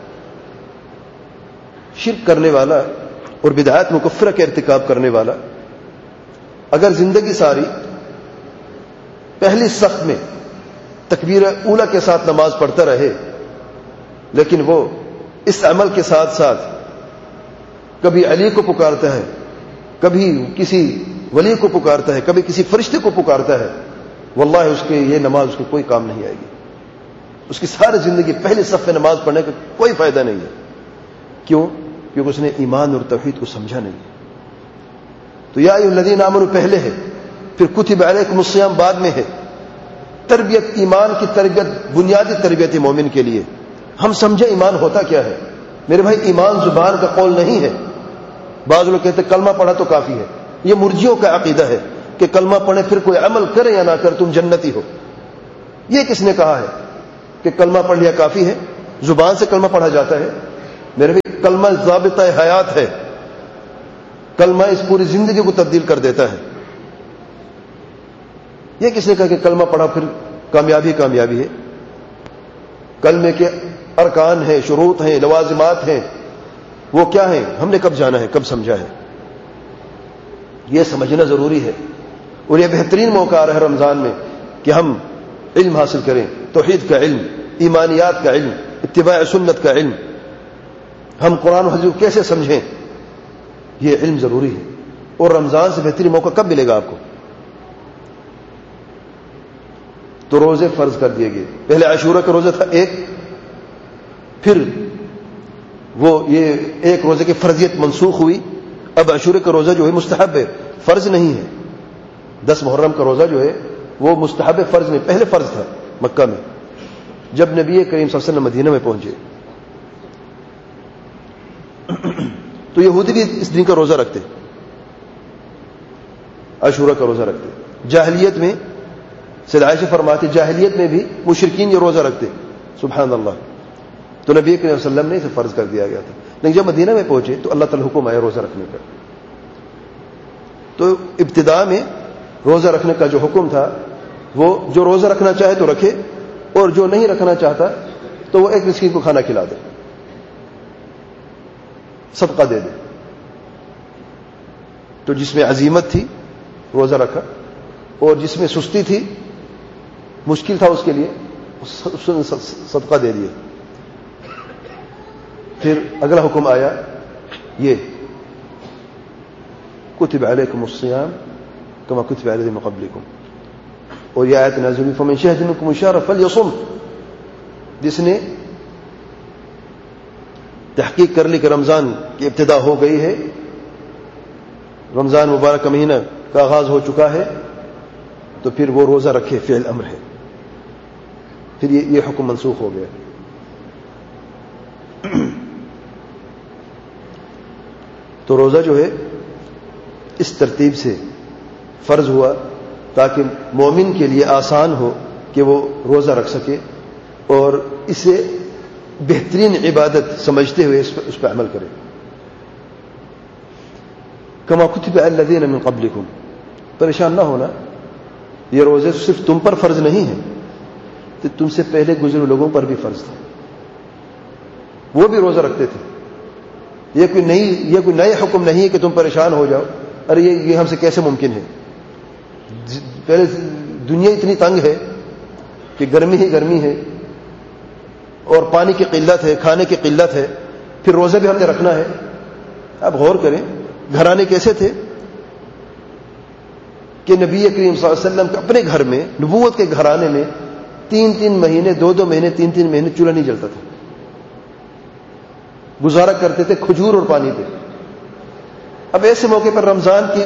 شرک کرنے والا اور بدعات مکفرہ کا ارتکاب کرنے والا اگر زندگی ساری پہلی صف میں تکبیر اولیٰ کے ساتھ نماز پڑھتا رہے، لیکن وہ اس عمل کے ساتھ ساتھ کبھی علی کو پکارتا ہے، کبھی کسی ولی کو پکارتا ہے، کبھی کسی فرشتے کو پکارتا ہے، واللہ اس کے یہ نماز اس کو کوئی کام نہیں آئے گی. اس کی ساری زندگی پہلی صف میں نماز پڑھنے کا کوئی فائدہ نہیں ہے. کیوں؟ کیونکہ اس نے ایمان اور توحید کو سمجھا نہیں. تو یا ایھا الذین آمنوا پہلے ہے، پھر کتب علیکم الصیام بعد میں ہے. تربیت، ایمان کی تربیت بنیادی تربیت مومن کے لیے. ہم سمجھے ایمان ہوتا کیا ہے. میرے بھائی، ایمان زبان کا قول نہیں ہے. بعض لوگ کہتے ہیں کلمہ پڑھا تو کافی ہے. یہ مرجئیوں کا عقیدہ ہے کہ کلمہ پڑھے پھر کوئی عمل کرے یا نہ کرے تم جنتی ہو. یہ کس نے کہا ہے کہ کلمہ پڑھ لیا کافی ہے؟ زبان سے کلمہ پڑھا جاتا ہے. میرے بھی کلمہ ضابطہ حیات ہے. کلمہ اس پوری زندگی کو تبدیل کر دیتا ہے. یہ کس نے کہا کہ کلمہ پڑھا پھر کامیابی ہے؟ کلمے کے ارکان ہیں، شروط ہیں، لوازمات ہیں، وہ کیا ہیں؟ ہم نے کب جانا ہے، کب سمجھا ہے؟ یہ سمجھنا ضروری ہے. اور یہ بہترین موقع آ رہا ہے رمضان میں کہ ہم علم حاصل کریں، توحید کا علم، ایمانیات کا علم، اتباع سنت کا علم. ہم قرآن و حدیث کو کیسے سمجھیں، یہ علم ضروری ہے. اور رمضان سے بہترین موقع کب ملے گا آپ کو؟ تو روزے فرض کر دیے گئے. پہلے عاشورہ کا روزہ تھا ایک، پھر وہ یہ ایک روزے کی فرضیت منسوخ ہوئی. اب عاشورہ کا روزہ جو ہے مستحب ہے، فرض نہیں ہے. 10 محرم کا روزہ جو ہے وہ مستحب ہے، فرض نہیں. پہلے فرض تھا مکہ میں جب نبی کریم صلی اللہ علیہ وسلم مدینہ میں پہنچے. تو یہودی بھی اس دن کا روزہ رکھتے، عاشورہ کا روزہ رکھتے. جاہلیت میں سید عائشہ فرماتی جاہلیت میں بھی مشرکین یہ روزہ رکھتے. سبحان اللہ. تو نبی کریم صلی اللہ علیہ وسلم نے اسے فرض کر دیا گیا تھا. لیکن جب مدینہ میں پہنچے تو اللہ تعالی حکم آیا روزہ رکھنے کا. تو ابتدا میں روزہ رکھنے کا جو حکم تھا وہ جو روزہ رکھنا چاہے تو رکھے، اور جو نہیں رکھنا چاہتا تو وہ ایک مسکین کو کھانا کھلا دے، صدقہ دے دے. تو جس میں عزیمت تھی روزہ رکھا، اور جس میں سستی تھی، مشکل تھا اس کے لیے، اس نے صدقہ دے دیا. پھر اگلا حکم آیا یہ کتب علیکم الصیام کما کتب علی الذین من قبلکم. اور یہ آیت نازل ہوئی فمن شہد منکم الشہر فلیصم. جس نے تحقیق کر لی کہ رمضان کی ابتدا ہو گئی ہے، رمضان مبارک کا مہینہ کا آغاز ہو چکا ہے، تو پھر وہ روزہ رکھے. فعل امر ہے. پھر یہ حکم منسوخ ہو گیا. تو روزہ جو ہے اس ترتیب سے فرض ہوا تاکہ مومن کے لیے آسان ہو کہ وہ روزہ رکھ سکے اور اسے بہترین عبادت سمجھتے ہوئے اس پر عمل کرے. کما کتب علی الذین من قبلکم. پریشان نہ ہونا، یہ روزے صرف تم پر فرض نہیں ہیں، تو تم سے پہلے گزرے لوگوں پر بھی فرض تھا. وہ بھی روزہ رکھتے تھے. یہ کوئی نئے حکم نہیں ہے کہ تم پریشان ہو جاؤ، ارے یہ ہم سے کیسے ممکن ہے. پہلے دنیا اتنی تنگ ہے کہ گرمی ہی گرمی ہے، اور پانی کی قلت ہے، کھانے کی قلت ہے، پھر روزہ بھی ہم نے رکھنا ہے. آپ غور کریں گھرانے کیسے تھے کہ نبی کریم صلی اللہ علیہ وسلم کے اپنے گھر میں، نبوت کے گھرانے میں 3 مہینے 2 مہینے 3 مہینے چولہا نہیں جلتا تھا. گزارا کرتے تھے کھجور اور پانی پہ. اب ایسے موقع پر رمضان کی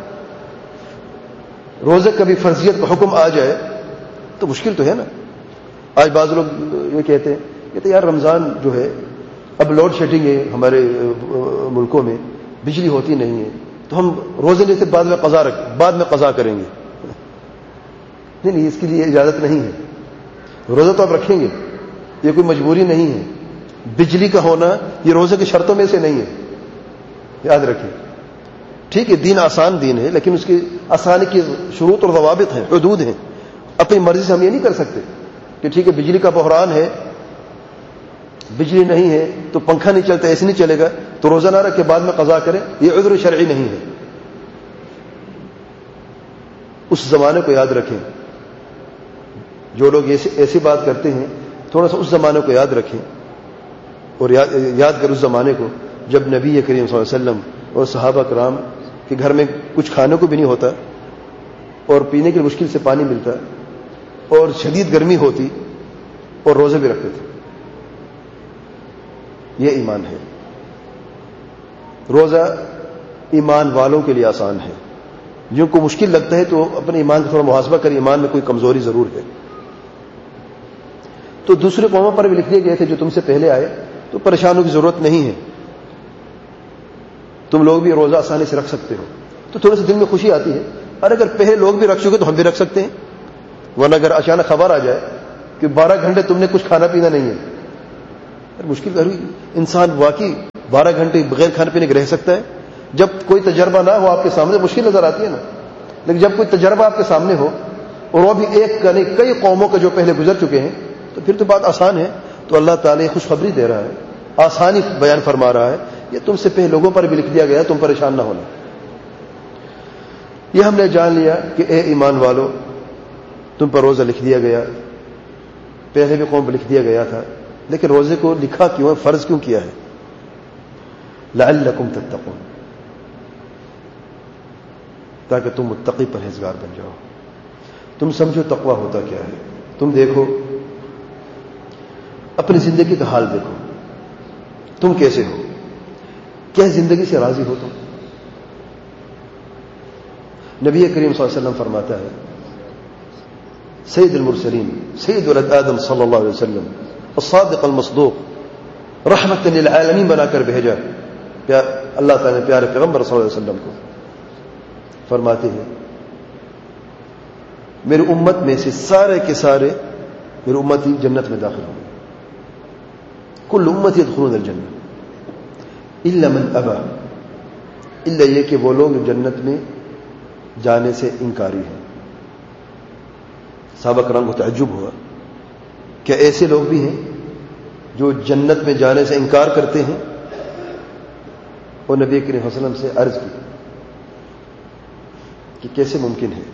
روزے کبھی فرضیت کا حکم آ جائے تو مشکل تو ہے نا. آج بعض لوگ یہ کہتے ہیں یار رمضان جو ہے اب لوڈ شیڈنگ ہے ہمارے ملکوں میں، بجلی ہوتی نہیں ہے، تو ہم روزے نہیں سے بعد میں قضا کریں گے. نہیں، اس کے لیے اجازت نہیں ہے. روزہ تو آپ رکھیں گے، یہ کوئی مجبوری نہیں ہے. بجلی کا ہونا یہ روزے کی شرطوں میں سے نہیں ہے، یاد رکھیں. ٹھیک ہے دین آسان دین ہے، لیکن اس کی آسانی کی شروط اور ضوابط ہیں، حدود ہیں. اپنی مرضی سے ہم یہ نہیں کر سکتے کہ ٹھیک ہے بجلی کا بحران ہے، بجلی نہیں ہے تو پنکھا نہیں چلتا، ایسے نہیں چلے گا تو روزہ نہ رکھ کے بعد میں قضا کریں. یہ عذر شرعی نہیں ہے. اس زمانے کو یاد رکھیں. جو لوگ ایسی بات کرتے ہیں تھوڑا سا اس زمانے کو یاد رکھیں، اور یاد کر اس زمانے کو جب نبی کریم صلی اللہ علیہ وسلم اور صحابہ کرام کے گھر میں کچھ کھانے کو بھی نہیں ہوتا، اور پینے کی مشکل سے پانی ملتا، اور شدید گرمی ہوتی، اور روزے بھی رکھتے تھے. یہ ایمان ہے. روزہ ایمان والوں کے لیے آسان ہے. جن کو مشکل لگتا ہے تو اپنے ایمان کا تھوڑا محاسبہ کر، ایمان میں کوئی کمزوری ضرور ہے. تو دوسرے قوموں پر بھی لکھ دیے گئے تھے جو تم سے پہلے آئے، تو پریشانوں کی ضرورت نہیں ہے، تم لوگ بھی روزہ آسانی سے رکھ سکتے ہو. تو تھوڑے سے دل میں خوشی آتی ہے، اور اگر پہلے لوگ بھی رکھ چکے تو ہم بھی رکھ سکتے ہیں. ورنہ اگر اچانک خبر آ جائے کہ 12 گھنٹے تم نے کچھ کھانا پینا نہیں ہے، مشکل ہوئی. انسان واقعی 12 گھنٹے بغیر کھانے پینے کے رہ سکتا ہے؟ جب کوئی تجربہ نہ ہو آپ کے سامنے مشکل نظر آتی ہے نا، لیکن جب کوئی تجربہ آپ کے سامنے ہو اور وہ بھی ایک کا نہیں کئی قوموں کے جو پہلے گزر چکے ہیں تو پھر تو بات آسان ہے. تو اللہ تعالیٰ خوشخبری دے رہا ہے، آسانی بیان فرما رہا ہے. یہ تم سے پہلے لوگوں پر بھی لکھ دیا گیا، تم پریشان نہ ہونا. یہ ہم نے جان لیا کہ اے ایمان والو، تم پر روزہ لکھ دیا گیا، پہلے بھی قوم پر لکھ دیا گیا تھا، لیکن روزے کو لکھا کیوں ہے، فرض کیوں کیا ہے؟ لعلکم تتقون، تاکہ تم متقی پرہیزگار بن جاؤ. تم سمجھو تقویٰ ہوتا کیا ہے. تم دیکھو اپنی زندگی کا حال دیکھو، تم کیسے ہو، کیا زندگی سے راضی ہو تم؟ نبی کریم صلی اللہ علیہ وسلم فرماتا ہے، سید المرسلین سید ولد آدم صلی اللہ علیہ وسلم الصادق المصدوق رحمت للعالمین بنا کر بھیجا. اللہ تعالیٰ نے پیارے پیغمبر صلی اللہ علیہ وسلم کو فرماتے ہیں میری امت میں سے سارے کے سارے میری امتی جنت میں داخل ہوں گے. کل امتی يدخلون الجنہ الا من ابا، الا یہ کہ وہ لوگ جنت میں جانے سے انکاری ہیں. صحابہ کرام کو تعجب ہوا، کیا ایسے لوگ بھی ہیں جو جنت میں جانے سے انکار کرتے ہیں؟ اور نبی کریم صلی اللہ علیہ وسلم سے عرض کی کہ کیسے ممکن ہے؟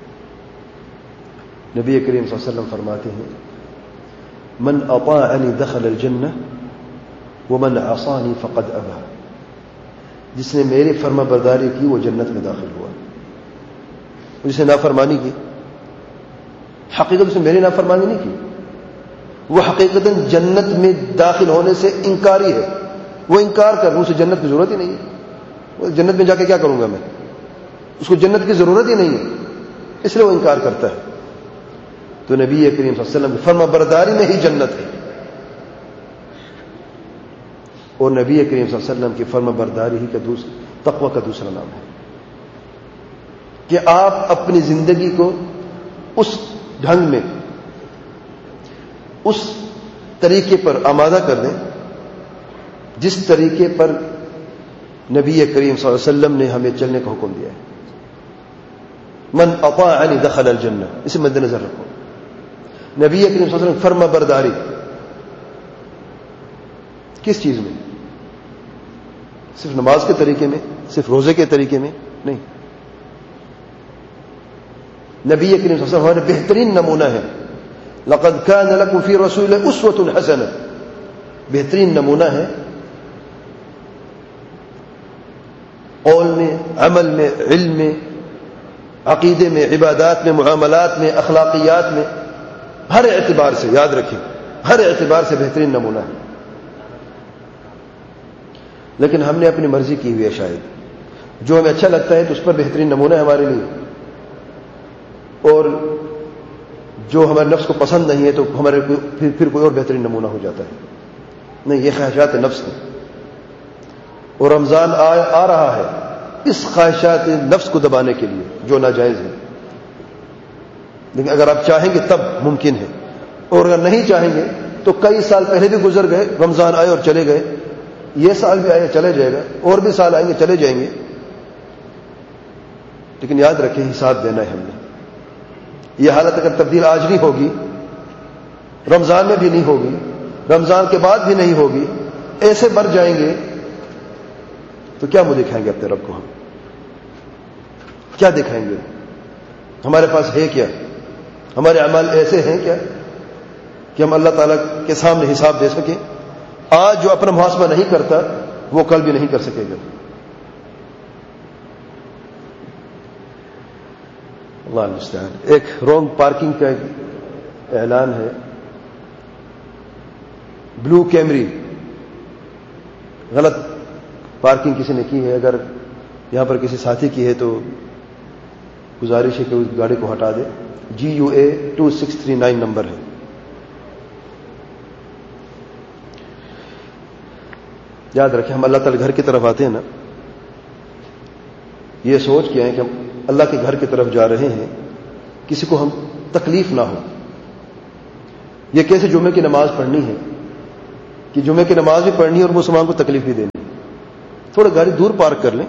نبی کریم صلی اللہ علیہ وسلم فرماتے ہیں من اطاعنی دخل الجنہ ومن عصانی فقد ابا، جس نے میری فرما برداری کی وہ جنت میں داخل ہوا، جس نے نافرمانی کی حقیقت اس نے میری نافرمانی نہیں کی، وہ حقیقتاً جنت میں داخل ہونے سے انکاری ہے. وہ انکار کر اسے جنت کی ضرورت ہی نہیں ہے. وہ جنت میں جا کے کیا کروں گا میں، اس کو جنت کی ضرورت ہی نہیں ہے، اس لیے وہ انکار کرتا ہے. تو نبی کریم صلی اللہ علیہ وسلم کی فرما برداری میں ہی جنت ہے. اور نبی کریم صلی اللہ علیہ وسلم کی فرما برداری ہی کا تقوی کا دوسرا نام ہے کہ آپ اپنی زندگی کو اس ڈھنگ میں اس طریقے پر آمادہ کر دیں جس طریقے پر نبی کریم صلی اللہ علیہ وسلم نے ہمیں چلنے کا حکم دیا ہے. من اطاعنی دخل الجنہ، اسے مد نظر رکھو. نبی کریم صلی اللہ علیہ وسلم فرما برداری کس چیز میں؟ صرف نماز کے طریقے میں، صرف روزے کے طریقے میں نہیں. نبی کریم صلی اللہ علیہ وسلم ہمارے بہترین نمونہ ہے. لقد كان لكم في رسول الله اسوة حسنة، بہترین نمونہ ہے قول میں، عمل میں، علم میں، عقیدے میں، عبادات میں، معاملات میں، اخلاقیات میں، ہر اعتبار سے. یاد رکھیں ہر اعتبار سے بہترین نمونہ ہے. لیکن ہم نے اپنی مرضی کی ہوئی ہے، شاید جو ہمیں اچھا لگتا ہے تو اس پر بہترین نمونہ ہے ہمارے لیے، اور جو ہمارے نفس کو پسند نہیں ہے تو ہمارے پھر کوئی اور بہترین نمونہ ہو جاتا ہے. نہیں، یہ خواہشات نفس ہیں، اور رمضان آ رہا ہے اس خواہشات نفس کو دبانے کے لیے جو ناجائز ہے. لیکن اگر آپ چاہیں گے تب ممکن ہے، اور اگر نہیں چاہیں گے تو کئی سال پہلے بھی گزر گئے، رمضان آئے اور چلے گئے، یہ سال بھی آئے چلے جائے گا، اور بھی سال آئیں گے چلے جائیں گے. لیکن یاد رکھیں حساب دینا ہے ہم نے. یہ حالت اگر تبدیل آج نہیں ہوگی، رمضان میں بھی نہیں ہوگی، رمضان کے بعد بھی نہیں ہوگی، ایسے مر جائیں گے تو کیا منہ دکھائیں گے اپنے رب کو؟ ہم کیا دکھائیں گے؟ ہمارے پاس ہے کیا؟ ہمارے اعمال ایسے ہیں کیا کہ ہم اللہ تعالیٰ کے سامنے حساب دے سکیں؟ آج جو اپنا محاسبہ نہیں کرتا وہ کل بھی نہیں کر سکے گا. اللہ المستعان. ایک رونگ پارکنگ کا اعلان ہے. بلو کیمری، غلط پارکنگ کسی نے کی ہے، اگر یہاں پر کسی ساتھی کی ہے تو گزارش ہے کہ اس گاڑی کو ہٹا دے. GUA 2639 نمبر ہے. یاد رکھیں ہم اللہ تعالی گھر کی طرف آتے ہیں نا، یہ سوچ کے آئیں کہ ہم اللہ کے گھر کی طرف جا رہے ہیں، کسی کو ہم تکلیف نہ ہو. یہ کیسے جمعے کی نماز پڑھنی ہے، کہ جمعے کی نماز بھی پڑھنی ہے اور مسلمان کو تکلیف بھی دینی ہے، تھوڑا گاڑی دور پارک کر لیں۔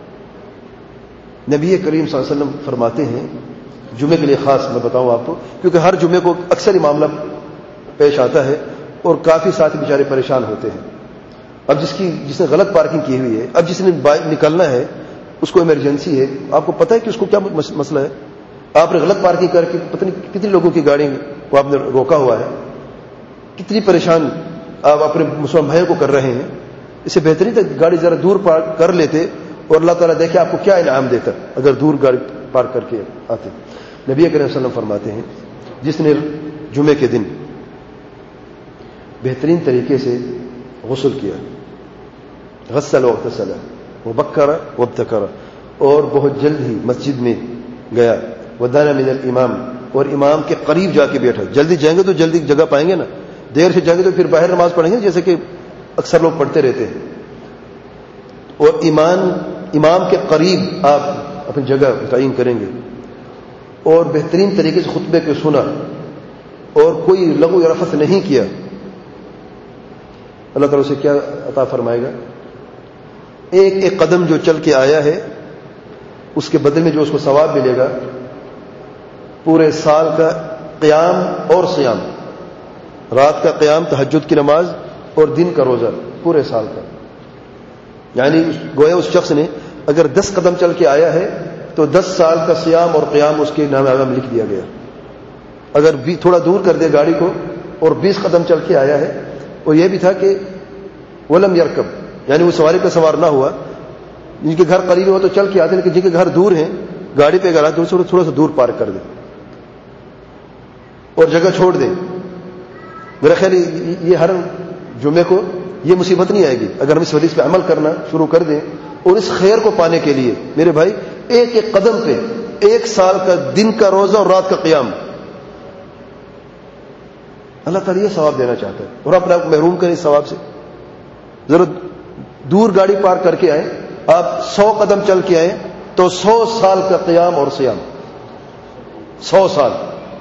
نبی کریم صلی اللہ علیہ وسلم فرماتے ہیں، جمعے کے لیے خاص میں بتاؤں آپ کو، کیونکہ ہر جمعے کو اکثر ہی معاملہ پیش آتا ہے اور کافی ساتھی بیچارے پریشان ہوتے ہیں۔ اب جس نے غلط پارکنگ کی ہوئی ہے، اب جس نے نکلنا ہے، اس کو ایمرجنسی ہے، آپ کو پتہ ہے کہ اس کو کیا مسئلہ ہے، آپ نے غلط پارکنگ کر کے پتہ نہیں کتنی لوگوں کی گاڑی کو آپ نے روکا ہوا ہے، کتنی پریشان آپ اپنے مسلمان بھائیوں کو کر رہے ہیں۔ اس سے بہترین تھا گاڑی ذرا دور پارک کر لیتے اور اللہ تعالیٰ دیکھے آپ کو کیا انعام دیتا اگر دور گاڑی پارک کر کے آتے۔ نبی کریم صلی اللہ علیہ وسلم فرماتے ہیں، جس نے جمعے کے دن بہترین طریقے سے غسل کیا، غسل واغتسل وبکر وابتکر، اور بہت جلد ہی مسجد میں گیا، ودانا من الامام، اور امام کے قریب جا کے بیٹھا۔ جلدی جائیں گے تو جلدی جگہ پائیں گے نا، دیر سے جائیں گے تو پھر باہر نماز پڑھیں گے جیسے کہ اکثر لوگ پڑھتے رہتے ہیں۔ اور امام کے قریب آپ اپنی جگہ تعین کریں گے، اور بہترین طریقے سے خطبے کو سنا اور کوئی لغو یا رفث نہیں کیا، اللہ تعالیٰ اسے کیا عطا فرمائے گا؟ ایک ایک قدم جو چل کے آیا ہے اس کے بدلے میں جو اس کو ثواب ملے گا، پورے سال کا قیام اور سیام، رات کا قیام تہجد کی نماز اور دن کا روزہ، پورے سال کا۔ یعنی گویا اس شخص نے اگر 10 قدم چل کے آیا ہے تو 10 سال کا سیام اور قیام اس کے نام میں لکھ دیا گیا۔ اگر بھی تھوڑا دور کر دے گاڑی کو اور 20 قدم چل کے آیا ہے، اور یہ بھی تھا کہ ولم یرکب، یعنی وہ سواری پہ سوار نہ ہوا، جن کے گھر قریب ہو تو چل کے آتے، لیکن جن کے گھر دور ہیں گاڑی پہ اگر آتے تو تھوڑا سا دور پارک کر دیں اور جگہ چھوڑ دیں۔ میرا خیال یہ ہر جمعے کو یہ مصیبت نہیں آئے گی اگر ہم اس حدیث پہ عمل کرنا شروع کر دیں، اور اس خیر کو پانے کے لیے میرے بھائی ایک ایک قدم پہ 1 سال کا دن کا روزہ اور رات کا قیام، اللہ تعالیٰ یہ ثواب دینا چاہتا ہے، اور اپنے آپ کو محروم کریں اس ثواب سے۔ ضرورت دور گاڑی پارک کر کے آئیں، آپ 100 قدم چل کے آئیں تو 100 سال کا قیام اور سیام، 100 سال۔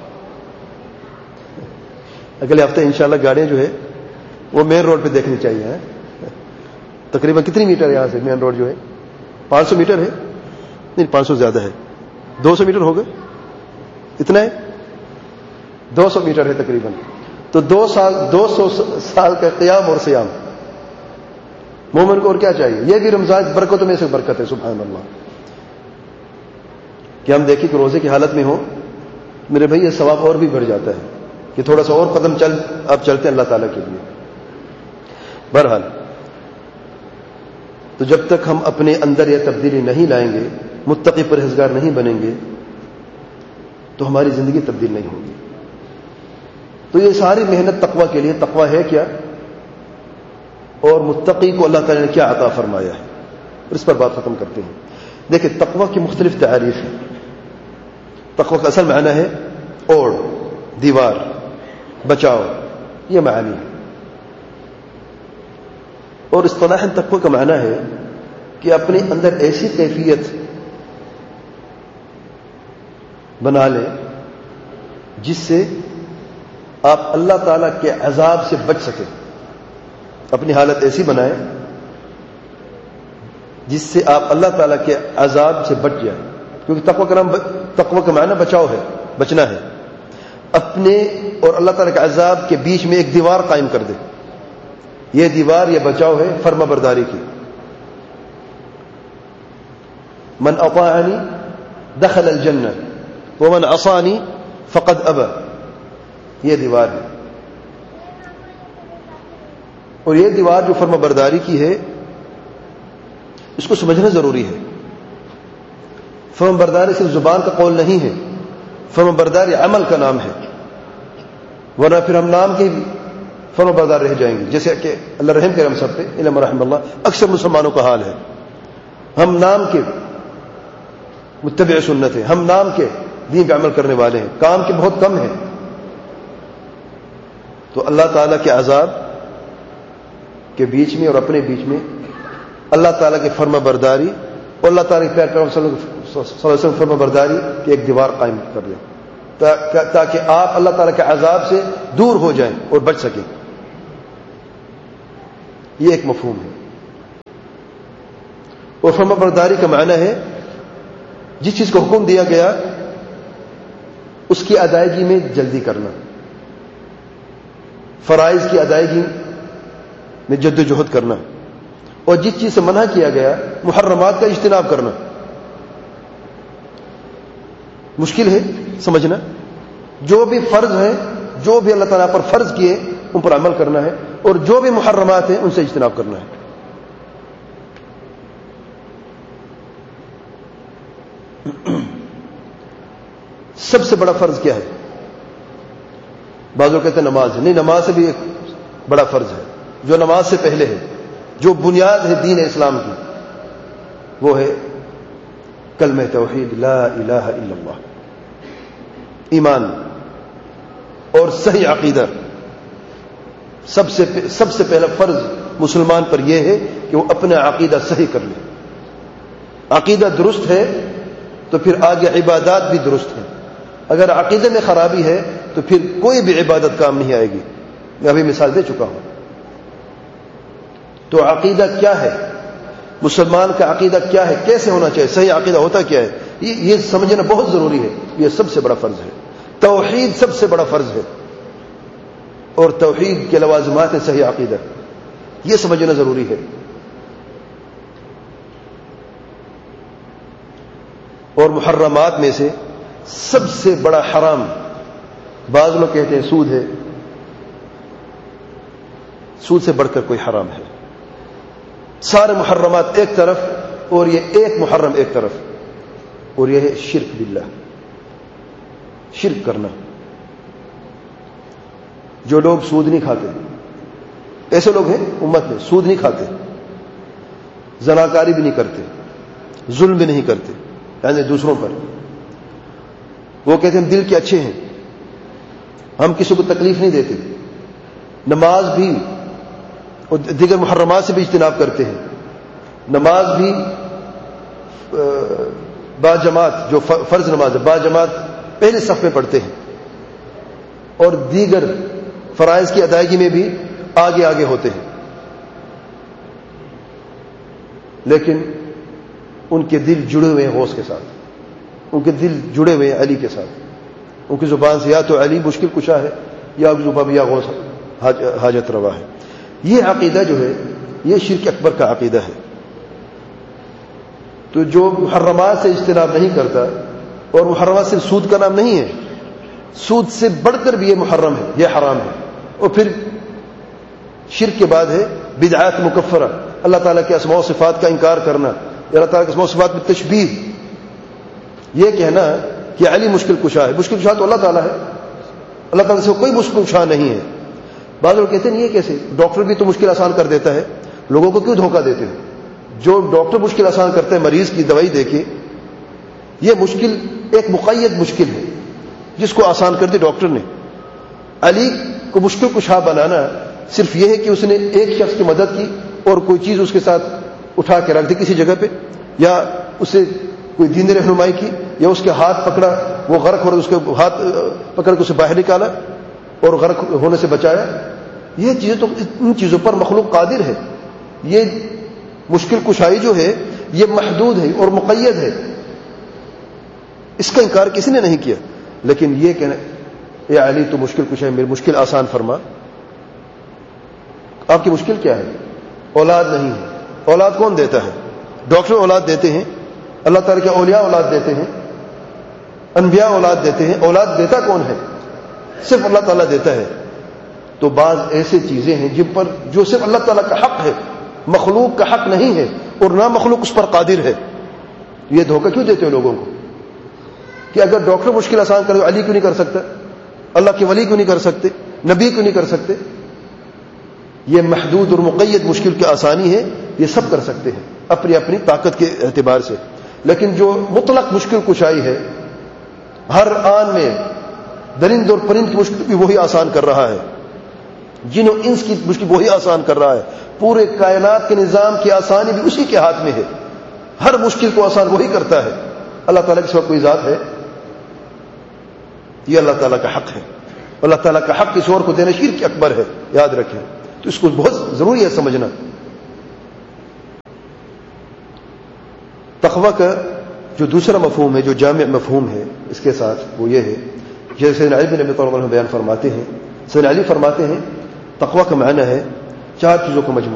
اگلے ہفتے انشاءاللہ گاڑیاں جو ہے وہ مین روڈ پہ دیکھنی چاہیے۔ تقریباً کتنی میٹر ہے یہاں سے مین روڈ جو ہے؟ 500 میٹر ہے؟ نہیں 500 زیادہ ہے، 200 میٹر ہوگا، اتنا ہے، 200 میٹر ہے تقریباً۔ تو 200 سال کا قیام اور سیام مومن کو اور کیا چاہیے؟ یہ بھی رمضان برکتوں میں سے برکت ہے، سبحان اللہ۔ کہ ہم دیکھیں کہ روزے کی حالت میں ہو میرے بھائی، یہ ثواب اور بھی بڑھ جاتا ہے کہ تھوڑا سا اور قدم آپ چلتے ہیں اللہ تعالیٰ کے لیے۔ بہرحال تو جب تک ہم اپنے اندر یہ تبدیلی نہیں لائیں گے، متقی پرہیزگار نہیں بنیں گے، تو ہماری زندگی تبدیل نہیں ہوگی۔ تو یہ ساری محنت تقوی کے لیے۔ تقوی ہے کیا، اور متقی کو اللہ تعالیٰ نے کیا عطا فرمایا ہے، اور اس پر بات ختم کرتے ہیں۔ دیکھیں تقوی کی مختلف تعریف ہیں۔ تقوی کا اصل معنی ہے اوڑ، دیوار، بچاؤ، یہ معنی ہے۔ اور اصطلاحاً تقوی کا معنی ہے کہ اپنے اندر ایسی کیفیت بنا لیں جس سے آپ اللہ تعالیٰ کے عذاب سے بچ سکیں۔ اپنی حالت ایسی بنائیں جس سے آپ اللہ تعالیٰ کے عذاب سے بچ جائیں، کیونکہ تقوی کا معنی بچاؤ ہے، بچنا ہے۔ اپنے اور اللہ تعالیٰ کے عذاب کے بیچ میں ایک دیوار قائم کر دے، یہ دیوار، یہ بچاؤ ہے فرما برداری کی۔ من اطاعنی دخل الجنہ ومن عصانی فقد ابى، یہ دیوار ہے۔ اور یہ دیوار جو فرما برداری کی ہے، اس کو سمجھنا ضروری ہے۔ فرما برداری صرف زبان کا قول نہیں ہے، فرما برداری عمل کا نام ہے، ورنہ پھر ہم نام کے فرما بردار رہ جائیں گے، جیسے کہ اللہ رحم کرے ہم سب پہ، علم رحم اللہ، اکثر مسلمانوں کا حال ہے۔ ہم نام کے متبع سنت ہیں، ہم نام کے دین پہ عمل کرنے والے ہیں، کام کے بہت کم ہیں۔ تو اللہ تعالیٰ کے عذاب کے بیچ میں اور اپنے بیچ میں اللہ تعالیٰ کی فرما برداری اور اللہ تعالیٰ کے پیارے پیغمبر صلی اللہ علیہ وسلم فرما برداری کی ایک دیوار قائم کر دیں، تاکہ آپ اللہ تعالیٰ کے عذاب سے دور ہو جائیں اور بچ سکیں۔ یہ ایک مفہوم ہے. اور فرما برداری کا معنی ہے جس چیز کو حکم دیا گیا اس کی ادائیگی میں جلدی کرنا، فرائض کی ادائیگی میں جد و جہد کرنا، اور جس چیز سے منع کیا گیا محرمات کا اجتناب کرنا. مشکل ہے سمجھنا. جو بھی فرض ہیں، جو بھی اللہ تعالیٰ پر فرض کیے ان پر عمل کرنا ہے، اور جو بھی محرمات ہیں ان سے اجتناب کرنا ہے. سب سے بڑا فرض کیا ہے؟ بعض لوگ کہتے ہیں نماز ہے. نہیں، نماز سے بھی ایک بڑا فرض ہے جو نماز سے پہلے ہے، جو بنیاد ہے دین اسلام کی، وہ ہے کلمہ توحید لا الہ الا اللہ، ایمان اور صحیح عقیدہ. سب سے پہلا فرض مسلمان پر یہ ہے کہ وہ اپنا عقیدہ صحیح کر لے. عقیدہ درست ہے تو پھر آگے عبادات بھی درست ہیں. اگر عقیدے میں خرابی ہے تو پھر کوئی بھی عبادت کام نہیں آئے گی. میں ابھی مثال دے چکا ہوں. تو عقیدہ کیا ہے؟ مسلمان کا عقیدہ کیا ہے؟ کیسے ہونا چاہیے؟ صحیح عقیدہ ہوتا کیا ہے؟ یہ سمجھنا بہت ضروری ہے. یہ سب سے بڑا فرض ہے. توحید سب سے بڑا فرض ہے، اور توحید کے لوازمات ہے صحیح عقیدہ. یہ سمجھنا ضروری ہے. اور محرمات میں سے سب سے بڑا حرام، بعض لوگ کہتے ہیں سود ہے. سود سے بڑھ کر کوئی حرام ہے. سارے محرمات ایک طرف اور یہ ایک محرم ایک طرف، اور یہ ہے شرک باللہ، شرک کرنا. جو لوگ سود نہیں کھاتے، ایسے لوگ ہیں امت میں، سود نہیں کھاتے، زناکاری بھی نہیں کرتے، ظلم بھی نہیں کرتے یعنی دوسروں پر. وہ کہتے ہیں ہم دل کے اچھے ہیں، ہم کسی کو تکلیف نہیں دیتے، نماز بھی اور دیگر محرمات سے بھی اجتناب کرتے ہیں. نماز بھی با جماعت، جو فرض نماز ہے با جماعت پہلے صف میں پڑھتے ہیں، اور دیگر فرائض کی ادائیگی میں بھی آگے آگے ہوتے ہیں. لیکن ان کے دل جڑے ہوئے ہیں غوث کے ساتھ، ان کے دل جڑے ہوئے ہیں علی کے ساتھ. ان کی زبان سے یا تو علی مشکل کشا ہے، یا زبان یا غوث حاجت روا ہے. یہ عقیدہ جو ہے یہ شرک اکبر کا عقیدہ ہے. تو جو محرمات سے اجتناب نہیں کرتا، اور محرمات صرف سود کا نام نہیں ہے، سود سے بڑھ کر بھی یہ محرم ہے، یہ حرام ہے. اور پھر شرک کے بعد ہے بدعات مکفرہ، اللہ تعالیٰ کے اسماء و صفات کا انکار کرنا، اللہ تعالیٰ کے اسماء و صفات میں تشبیہ. یہ کہنا کہ علی مشکل کشا ہے، مشکل کشا تو اللہ تعالیٰ ہے، اللہ تعالیٰ سے کوئی مشکل کشا نہیں ہے. بعض لوگ کہتے ہیں یہ کیسے؟ ڈاکٹر بھی تو مشکل آسان کر دیتا ہے، لوگوں کو کیوں دھوکہ دیتے ہیں؟ جو ڈاکٹر مشکل آسان کرتا ہے مریض کی دوائی دے کے، یہ مشکل ایک مقید مشکل ہے جس کو آسان کر دی ڈاکٹر نے. علی کو مشکل کشا بنانا صرف یہ ہے کہ اس نے ایک شخص کی مدد کی اور کوئی چیز اس کے ساتھ اٹھا کے رکھ دی کسی جگہ پہ، یا اسے کوئی دینی رہنمائی کی، یا اس کے ہاتھ پکڑا، وہ غرق ہو رہا، اس کے ہاتھ پکڑ کے اسے باہر نکالا اور غرق ہونے سے بچایا. یہ چیزیں تو ان چیزوں پر مخلوق قادر ہے. یہ مشکل کشائی جو ہے یہ محدود ہے اور مقید ہے، اس کا انکار کسی نے نہیں کیا. لیکن یہ کہنا اے علی تو مشکل کشائی، میری مشکل آسان فرما. آپ کی مشکل کیا ہے؟ اولاد نہیں ہے. اولاد کون دیتا ہے؟ ڈاکٹر اولاد دیتے ہیں، اللہ تعالیٰ کے اولیاء اولاد دیتے ہیں، انبیاء اولاد دیتے ہیں. اولاد دیتا کون ہے؟ صرف اللہ تعالیٰ دیتا ہے. تو بعض ایسے چیزیں ہیں جن پر جو صرف اللہ تعالیٰ کا حق ہے، مخلوق کا حق نہیں ہے، اور نہ مخلوق اس پر قادر ہے. یہ دھوکہ کیوں دیتے ہو لوگوں کو کہ اگر ڈاکٹر مشکل آسان کرے تو علی کیوں نہیں کر سکتا، اللہ کے ولی کیوں نہیں کر سکتے، نبی کیوں نہیں کر سکتے؟ یہ محدود اور مقید مشکل کی آسانی ہے، یہ سب کر سکتے ہیں اپنی اپنی طاقت کے اعتبار سے. لیکن جو مطلق مشکل کشائی ہے، ہر آن میں درند اور پرند کی مشکل بھی وہی آسان کر رہا ہے، جن و انس کی مشکل وہی آسان کر رہا ہے، پورے کائنات کے نظام کی آسانی بھی اسی کے ہاتھ میں ہے. ہر مشکل کو آسان وہی کرتا ہے. اللہ تعالیٰ کے سوا کوئی ذات ہے؟ یہ اللہ تعالیٰ کا حق ہے. اللہ تعالیٰ کا حق کسی اور کو دینا شرک اکبر ہے، یاد رکھیں. تو اس کو بہت ضروری ہے سمجھنا. تقوی کا جو دوسرا مفہوم ہے، جو جامع مفہوم ہے اس کے ساتھ، وہ یہ ہے، جیسے سیدنا علی بن ابی طالب عنہ بیان فرماتے ہیں، سیدنا علی فرماتے ہیں تقوی کا معنی ہے 4 چیزوں کا مجموعہ۔